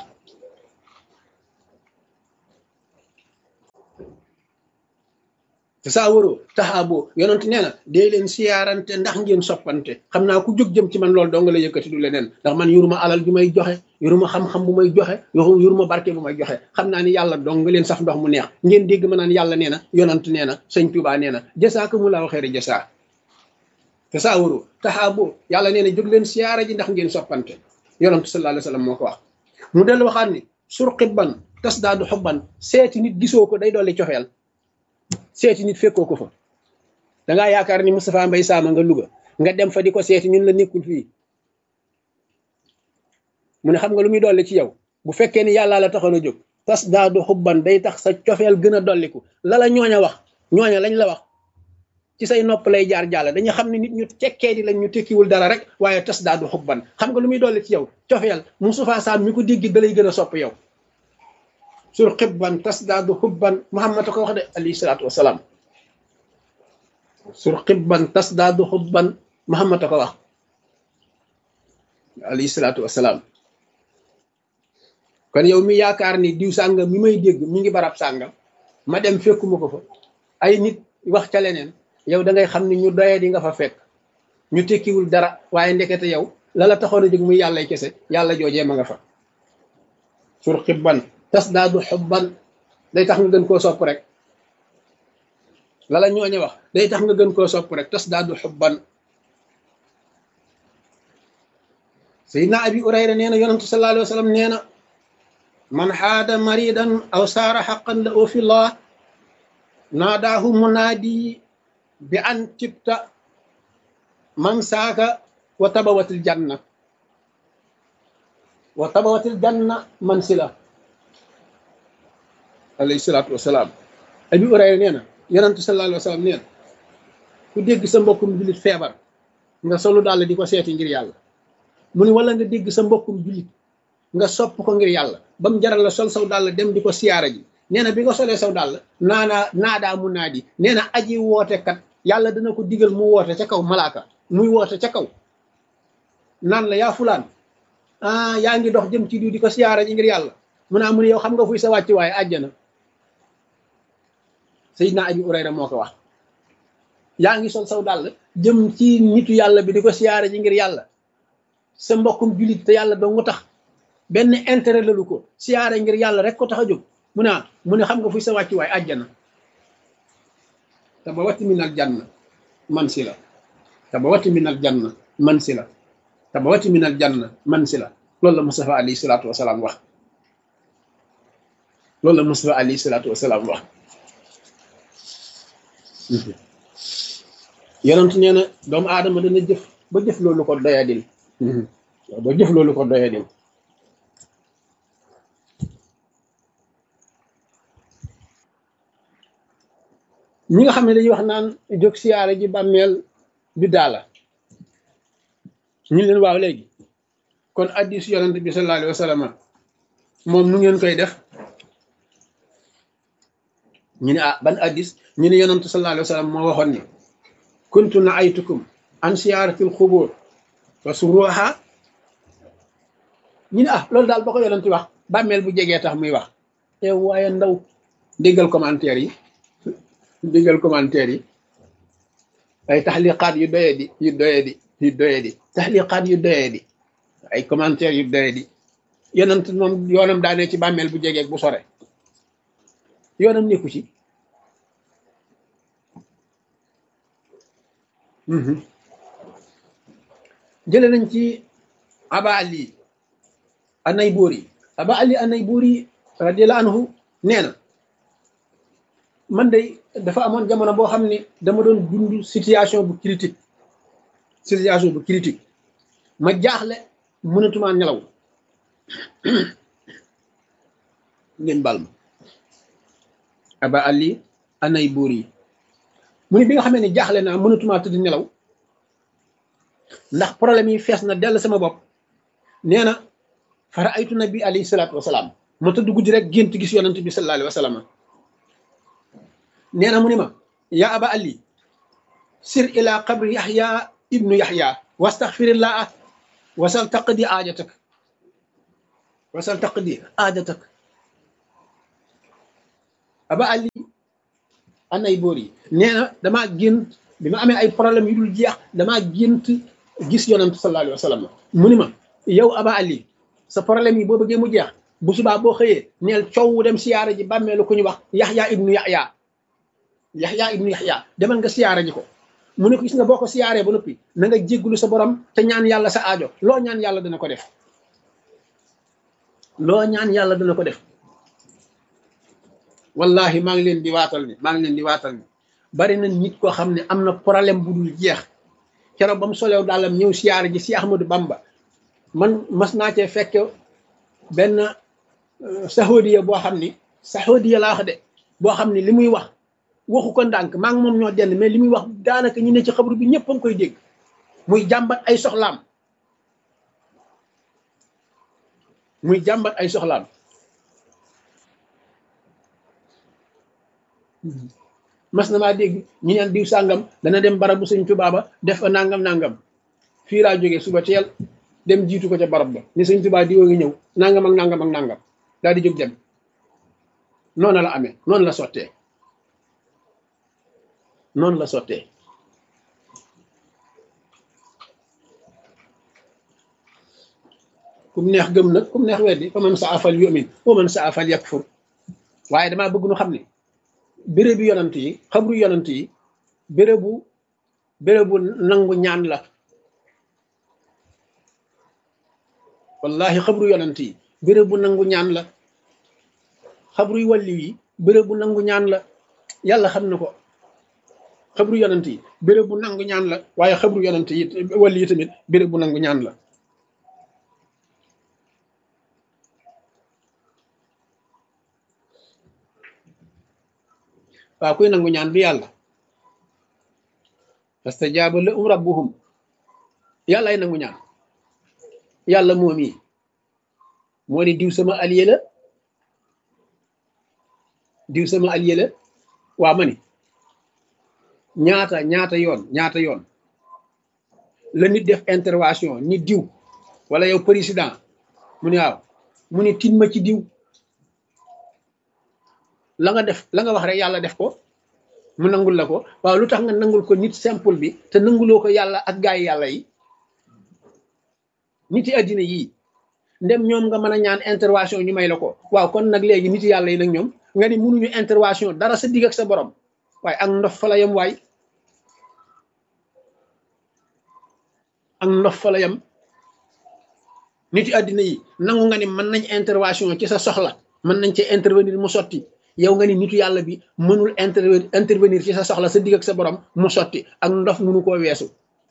A: tasaawaroo taxaaboo yonent nee na dee leen siyaarante ndax ngeen soppante. xam naa ku jóg jëm ci man loolu dong la yëkkati du leneen, ndax man yoruma alal ju may joxe, yoruma xam-xam bu may joxe, yoruma barke bu may joxe. xam naa ni yàlla dong nga leen saf ndox mu neex ngeen dégg ma naan yàlla nee na, yonent nee na, sëñ Tuubaa nee na, jasaakumullahu xayra jasaa. tasaawaroo taxaaboo yàlla nee na jóg leen siyaara ji ndax ngeen soppante. yonent sallallahu alayhi wa sallam moo ko wax. mu dellu waxaat ni surqibban tasdaadu xubban, seeti nit gisoo ko day dolli cofeel. seeti nit fekkoo ko fa, dangaa yaakaar ni Moustapha Mbaye Sama nga Louga nga dem fa di ko seeti ñun la nekkul fii. mu ne xam nga lu muy dolli ci yow bu fekkee ni yàllaa la taxoon a jóg, tas daadu xubban day tax sa cofeel gën a dolliku. la ñooña wax, ñooña lañ la wax ci say nopp lay jaar jàll. dañu xam ne nit ñu tekkee di lañ, ñu tekkiwul dara rek, waaye tas daadu xubban xam nga lu muy dolli ci yow cofeel. Moustapha Sam mi ko dégg da lay gën a sopp yow. sur xibban tasdaadu xubban, Muhammad a ko wax de alayhi salaatu wasalaam. sur xibban tasdaadu xubban, Muhammad a ko wax alayhi salaatu wasalaam. kon yow mi yaakaar ni diw sàngam mi may dégg mi ngi barab sàngam, ma dem fekkuma ko fa, ay nit wax ca leneen, yow da ngay xam ni ñu doyee di nga fa fekk, ñu tekkiwul dara, waaye ndekete yow la la taxoon a jóg muy yàllay kese, yàlla joojee ma nga fa. sur xibban tasdaadu xubban day tax nga gën koo sopp rek. la ñooñe wax day tax nga gën koo sopp rek. tasdaadu xubban. Seydina Abi Hurayra nee na yonantu sallallahu alayhi wa sallam nee na man xaada maridan aw saara xaqan la oo fi llah naadaahu munaadi bi an tibta man saaka wa tabawatil janna man sila. alayhi salaatu wasalaam. Abi Hurayra nee na yonantu sallallahu alayhi wa sallam nee na ku dégg sa mbokkum jullit feebar nga solu daal di ko seeti ngir yàlla, mu ni wala nga dégg sa mbokkum jullit nga sopp ko ngir yàlla ba mu jaral la sol saw dàll dem di ko siyaara ji, nee na bi nga solee saw dàll naadaa mu naadi, nee na aji woote kat yàlla dana ko digal mu woote ca kaw, malaaka muy woote ca kaw naan la yaa fulaan, yaa ngi dox jëm ci diw di ko siyaara ji ngir yàlla, mu ne yow xam nga fuy sa wàcc waaye àjjana. Seydina Abi Hurayra moo ko wax. yaa ngi sol saw dàll jëm ci nitu yàlla bi di ko siyaara ji ngir yàlla, sa mbokkum jullit te yàlla doo nga tax, benn intérêt lalu ko, siyaara ngir yàlla rek ko tax a jóg, mu ne xam nga fuy sa wàcc waaye àjjana. tabawati minal janna mansila, tabawati minal janna mansila, tabawati minal janna mansila. loolu la Mustafa alayhi salaatu wasalaam wax. loolu la Mustafa alayhi salaatu wasalaam wax. yonent nee na doomu aadama dana jëf ba jëf loolu ko doyadil, ba jëf loolu ko doyadil. ñi nga xam ne dañuy wax naan jóg siyaare ji bàmmeel bi daala, ñu leen waaw léegi kon addis yonent bi sallallahu alayhi wa sallam moom nu ngeen koy def. ñu ne ban addis, ñu ne yonent sallallahu alayhi wa sallam moo waxoon ni kuntu naaytukum an siyaaratil xubur wa suruha. ñu ne loolu daal ba ko yonent wax bàmmeel bu jegee tax muy wax. te waaye ndaw déggal commentaire yi, déggal commentaire yi, ay taxliqaat yu doyee di taxliqaat yu doyee di, ay commentaire yu doyee di. yonent moom yoonam daanee ci bàmmeel bu jegeeg bu sore, yoonam nekku ci. jële nañ ci Aba Ali An-Nayburi radiyallahu anhu nee na man day dafa amoon jamono boo xam ne dama doon dund situation bu critique ma jaaxle mënatuma nelaw. ngeen bal ma. Aba Ali An-Nayburi mu ne bi nga xamee ne jaaxle naa mënatuma tëdd nelaw ndax problème yi fees na dell sama bopp, nee na fara aytu nabi alayhi salaatu wasalaam, ma tëdd guddi rek gént gis yonent bi sallallahu alayhi wa sallam. nee na mu ne ma yaa Aba Ali sir ila qabri Yaxya ibnu Yaxya wastaxfirillah. wasal taqdi aajatak wasal taqdi aajatak aba ali anay boor yi nee na damaa gént bi ma amee ay problème yu dul jeex damaa gént gis yonent sallallahu alayhi wa sallam mu ni ma yow aba ali sa problème yi boo bëggee mu jeex bu subaa boo xëyee neel coow dem siyaara ji bàmmeelu ku ñu wax yaxya ibnu yaxya demal nga siyaara ji ko mu ne ko gis nga boo ko siyaaree ba noppi na nga jégglu sa borom te ñaan yàlla sa aajo loo ñaan yàlla dana ko def loo ñaan yàlla dana ko def wallahi maa ngi leen di waatal ni bari na nit koo xam ne am na problème bu dul jeex keroog ba mu solew daalam ñëw siyaara ji si Ahmadou Bamba man mas naa cee fekk benn saxoodiya boo xam ni saxoodiya laa wax de boo xam ni li muy wax waxu ko ndànk maa ngi moom ñoo dend mais li muy wax daanaka ñu ne ci xabru bi ñëpp a ngi koy dégg muy jàmbat ay soxlaam mas na maa dégg ñu neen diw sàngam dana dem barabu sëñ Tuubaa ba def fa nangam fii laa jógee suba teel dem jiitu ko ca barab ba ni sëñ Tuubaa diwoo ngi ñëw nangam daal di jóg dem noonu la amee noonu la sottee kum neex gëm nag kum neex weddi fa man sa afal yu'min wa man sa afal yakfur waaye damaa bëgg nu xam ne bérébu yonant yi xabru yonant yi bérébu nangu ñaan la wallahi xabru yonant yi bérébu nangu ñaan la xabru yu wàlliw yi bérébu nangu ñaan la yàlla xam na ko xabru yonant yi bérébu nangu ñaan la waaye xabru yonant yi wàlli yi tamit bérébu nangu ñaan la waaw kuy nangu ñaan bi yàlla fastajaaba lahum rabbuhum yàlla ay nangu ñaan yàlla moom yi moo ni diw sama allié la waa ma ni ñaata yoon la nit def intervention ni diw wala yow président mu ni waaw mu ni tin ma ci diw la nga wax rek yàlla def ko mu nangul la ko waaw lu tax nga nangul ko nit simple bi te nanguloo ko yàlla ak gaay yàlla yi nit yi àddina yii ndem ñoom nga mën a ñaan intervention ñu may la ko waaw kon nag léegi nit yàlla yi nag ñoom nga ni mënuñu intervention dara sa digg ak sa borom waaye ak ndof fa la yem waay ak ndof fa la yem nit yi àddina yi nangu nga ni mën nañ intervention ci sa soxla mën nañ ci intervenir mu sotti yow nga ni nitu yàlla bi mënul intervenir ci sa soxla sa digg ak sa borom mu sotti ak ndof mënu koo weesu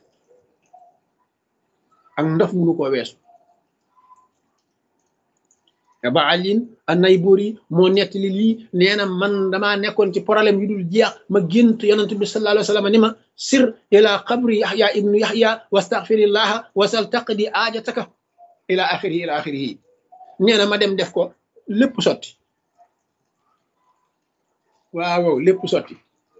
A: Aba Alin an-Nayburi moo nettali lii nee na man damaa nekkoon ci problème yu dul jeex ma gént yonent bi sallallahu alayhi wa sallam ni ma sir ila qabri Yaxya ibnu Yaxya wastaghfirillaha wasal taqdi aajataka ila axirihi nee na ma dem def ko lépp sotti waaw lépp sotti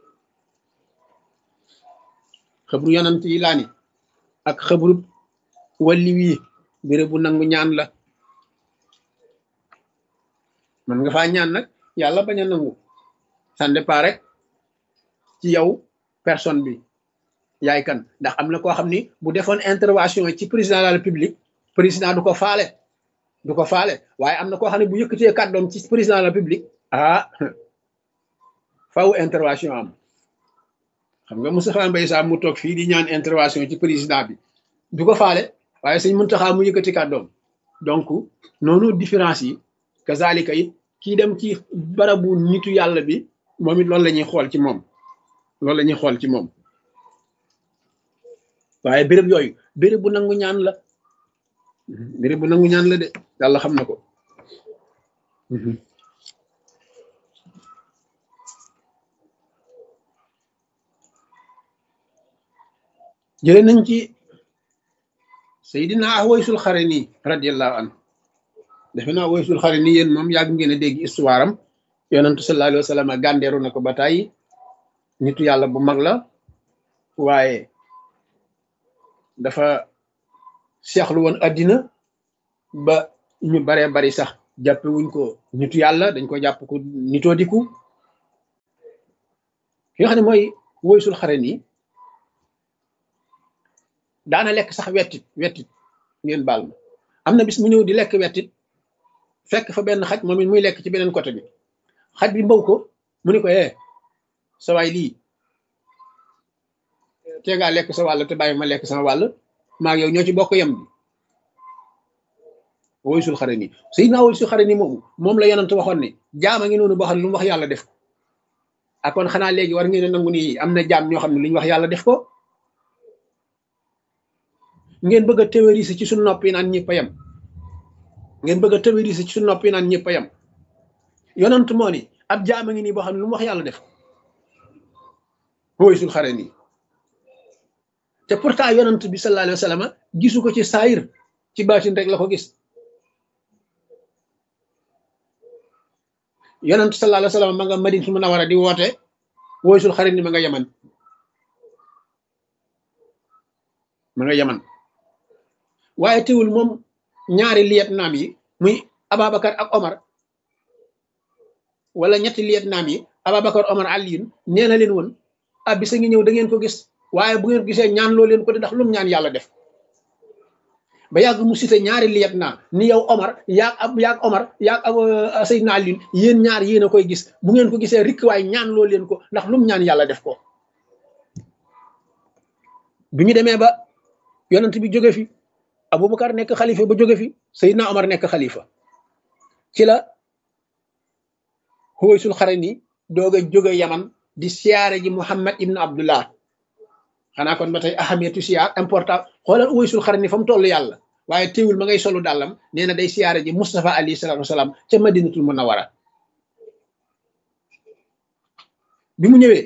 A: xabru yonent yi laa ni ak xabru walli wii béréb bu nangu ñaan la man nga faa ñaan nag yàlla bañ a nangu ça dépend rek ci yow personne bi yaay kan ndax am na koo xam ni bu defoon intervention ci président de la république président du ko faale waaye am na koo xam ne bu yëkkatee kàddoom ci président de la république faw intervention am xam nga Moustapha Mbaye Sam mu toog fii di ñaan intervention ci président bi du ko faale waaye Sëñ Muntaxa mu yëkkati kàddoom donc noonu différence yi kazalika it kii dem ci barabu nitu yàlla bi moom it loolu la ñuy xool ci moom waaye béréb yooyu béréb bu nangu ñaan la de yàlla xam na ko jële nañ ci Seydina Uwaysul Xarani radiyallahu anhu defe naa Uwaysul Xarani yéen moom yàgg ngeen a dégg histoire am yonentu sallallahu alayhi wa sallam gàndeeru na ko ba tàyyi nitu yàlla bu mag la waaye dafa seexlu woon addina ba ñu baree bari sax jàppe wuñ ko nitu yàlla dañ ko jàpp ko nitoo diku ki nga xam ne mooy Uwaysul Xarani daana lekk sax wettit ngeen baal ma am na bis mu ñëw di lekk wettit fekk fa benn xaj moom it muy lekk ci beneen côté bi xaj bi mbaw ko mu ni ko sa waay lii te ngaa lekk sa wàll te bàyyi ma lekk sama wàll maa ngi yow ñoo ci bokk yem bi Uwaysul Xarani Sayyidina Uwaysul Xarani moom la yonent waxoon ne jaam a ngi noonu boo xam ne lu mu wax yàlla def ko ak kon xanaa léegi war ngeen a nangu ni am na jaam ñoo xam ne lu ñu wax yàlla def ko ngeen bëgg a théoriser ci suñu nopp yi naan ñëpp a yem ngeen bëgg a théoriser ci suñu nopp yi naan ñëpp a yem yonent moo ni ab jaam a ngi nii boo xam ne lu mu wax yàlla def ko Uwaysul Xarani te pourtant yonent bi sallallahu alayhi wa sallam gisu ko ci saayir ci baatin rek la ko gis yonent sallallahu alayhi wa sallam ma nga Madinatul Munawwara di woote Uwaysul Xarani ma nga Yaman waaye teewul moom ñaari lieutenant yi muy Ababacar ak Omar wala ñetti lieutenant yi Ababacar Omar Aliyun nee na leen woon bisa ngi ñëw da ngeen ko gis waaye bu ngeen gisee ñaan loo leen ko di ndax lu mu ñaan yàlla def ba yàgg mu cité ñaari lieutenant ni yow Omar yaag Omar yaag Seydina Aliyun yéen ñaar yéen a koy gis bu ngeen ko gisee rikk waaye ñaan loo leen ko ndax lu mu ñaan yàlla def ko bi ñu demee ba yonent bi jóge fi Aboubacar nekk xalifa ba jóge fi Seydina Omar nekk xalifa ci la Uwaysul Xarani doog a jóge Yaman di siyaare ji Muhammad ibn Abdullah xanaa kon ba tey ahamiyatu siyaar important xoolal Uwaysul Xarani fa mu toll yàlla waaye teewul ma ngay solu dàllam nee na day siyaare ji Mustafa alayhi salaatu wasalaam ca Madinatul Munawwara bi mu ñëwee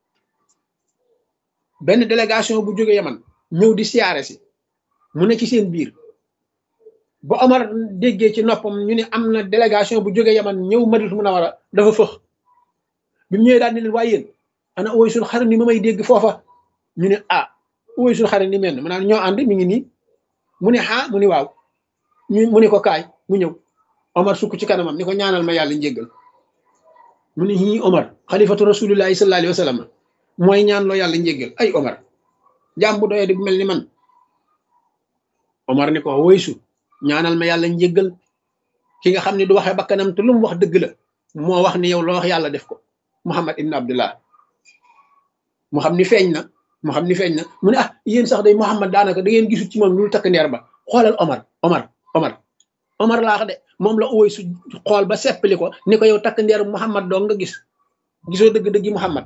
A: benn délégation bu jóge Yaman ñëw di siyaare si mu ne ci seen biir ba Omar déggee ci noppam ñu ne am na délégation bu jóge Yaman ñëw Madinatul Munawwara dafa fëx bi mu ñëwee daal ne leen waaye yéen ana Uwaysul Xarani ma may dégg foofa ñu ne Uwaysul Xarani mel na maanaam ñoo ànd mi ngi nii mu ne mu ni waaw mu ne ko kaay mu ñëw Omar sukk ci kanamam ni ko ñaanal ma yàlla njéggal mu ne ñii Omar xalifatu rasulillahi sallallahu alayhi wa sallam mooy ñaan loo yàlla njéggal ay Omar jaam bu doyee di bu mel ni man Omar ni ko Uwaysu ñaanal ma yàlla njéggal ki nga xam ne du waxee bakkanam te lu mu wax dëgg la moo wax ni yow loo wax yàlla def ko Muhammad ibn Abdullah mu xam ni feeñ na mu ne yéen sax day Muhammad daanaka da ngeen gisut ci moom lu takk ndeer ba xoolal Omar laax de moom la Uwaysu xool ba seppali ko ni ko yow takk ndeer Muhammad doo nga gisoo dëgg-dëggi Muhammad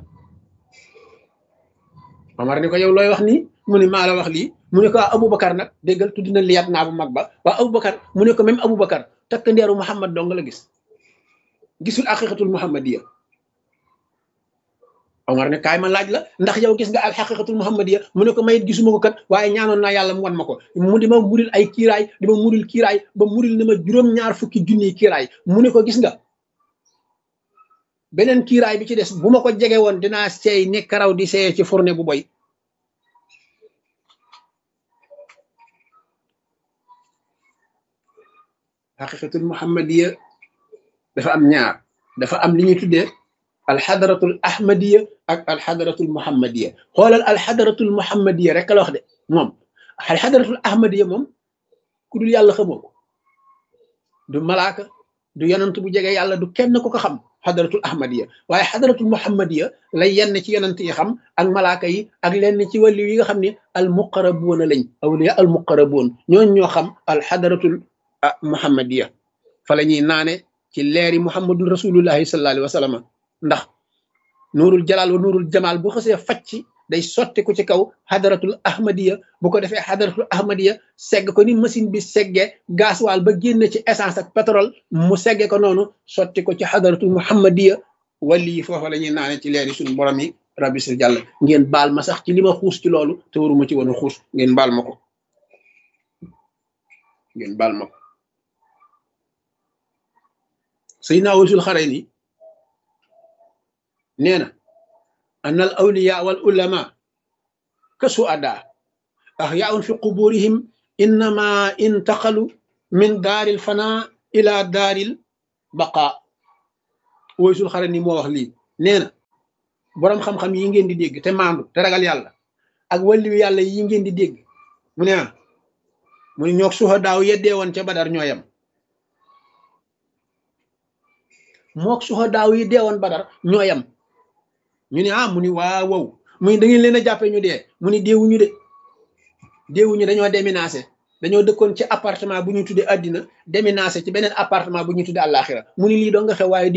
A: Omar ni ko yow looy wax nii mu ne maa la wax lii mu ne ko Aboubacar nag déggal tudd na liyaat naa bu mag ba waa Aboubacar mu ne ko même Aboubacar takk ndeeru Muhammad doo nga la gisul aqiqatul muhammadiya Omar ne kaay ma laaj la ndax yow gis nga al xaqiqatul muhammadiya mu ne ko mayit gisuma ko kat waaye ñaanoon naa yàlla mu wan ma ko mu di ma muril ay kiiraay di ma muril kiiraay ba muril ni ma juróom-ñaar fukki junniy kiiraay mu ne ko gis nga beneen kiiraay bi ci des bu ma ko jege woon dinaa seey ne karaw di seeyee ci fourne bu boy xaqiqatul muhammadiya dafa am ñaar dafa am li ñuy tuddee alxadaratul ahmadiya ak alxadaratul muhammadiya xoolal alxadaratul muhammadiya rek la wax de moom alxadaratul ahmadiya moom ku dul yàlla xamoo ko du malaaka du yonant bu jege yàlla du kenn ku ko xam xadaratul ahmadiya waaye xadaratul muhammadiya lay yenn ci yonant yi xam ak malaaka yi ak lenn ci wàllu yi nga xam ne al muqarabuuna lañ awliya al muqarabuun ñooñ ñoo xam alxadaratul muhammadiya fa la ñuy naane ci leeri muhammadun rasulullahi sallallahu alayhi wa sallam ndax nuurul jalaal wa nuurul jamaal bu xasee facc day sotti ko ci kaw xadaratul ahmadiya bu ko defee xadaratul ahmadiya segg ko ni machine bi seggee gasoil ba génn ci essence ak pétrole mu segge ko noonu sotti ko ci xadaratul muhammadiya wali yi foofa la ñuy naane ci leeri suñu borom yi rabbi si jàll ngeen baal ma sax ci li ma xuus ci loolu te waruma ci woon a xuus ngeen baal ma ko Sayyidina Uwaysul Xarani nee na an al awliya wal ulama ka suada ahyaun fi quburihim innama intaqalu min daaril fana ila daaril baqa Uwaysul Xarani moo wax lii nee na boroom xam-xam yi ngeen di dégg te maandu te ragal yàlla ak wàlliwu yàlla yi ngeen di dégg mu ne mu ne ñoog suhadaaw yeddee woon ca Badar ñooyam mook suhadaaw yi deewoon Badar ñooyam ñu ne mu ni waaw wow mu ni da ngeen leen a jàppee ñu dee mu ni deewuñu de deewuñu dañoo déménagé dañoo dëkkoon ci appartement bu ñu tuddee àddina déménagé ci beneen appartement bu ñu tuddee àllaaxira mu ni lii doo nga xew waaye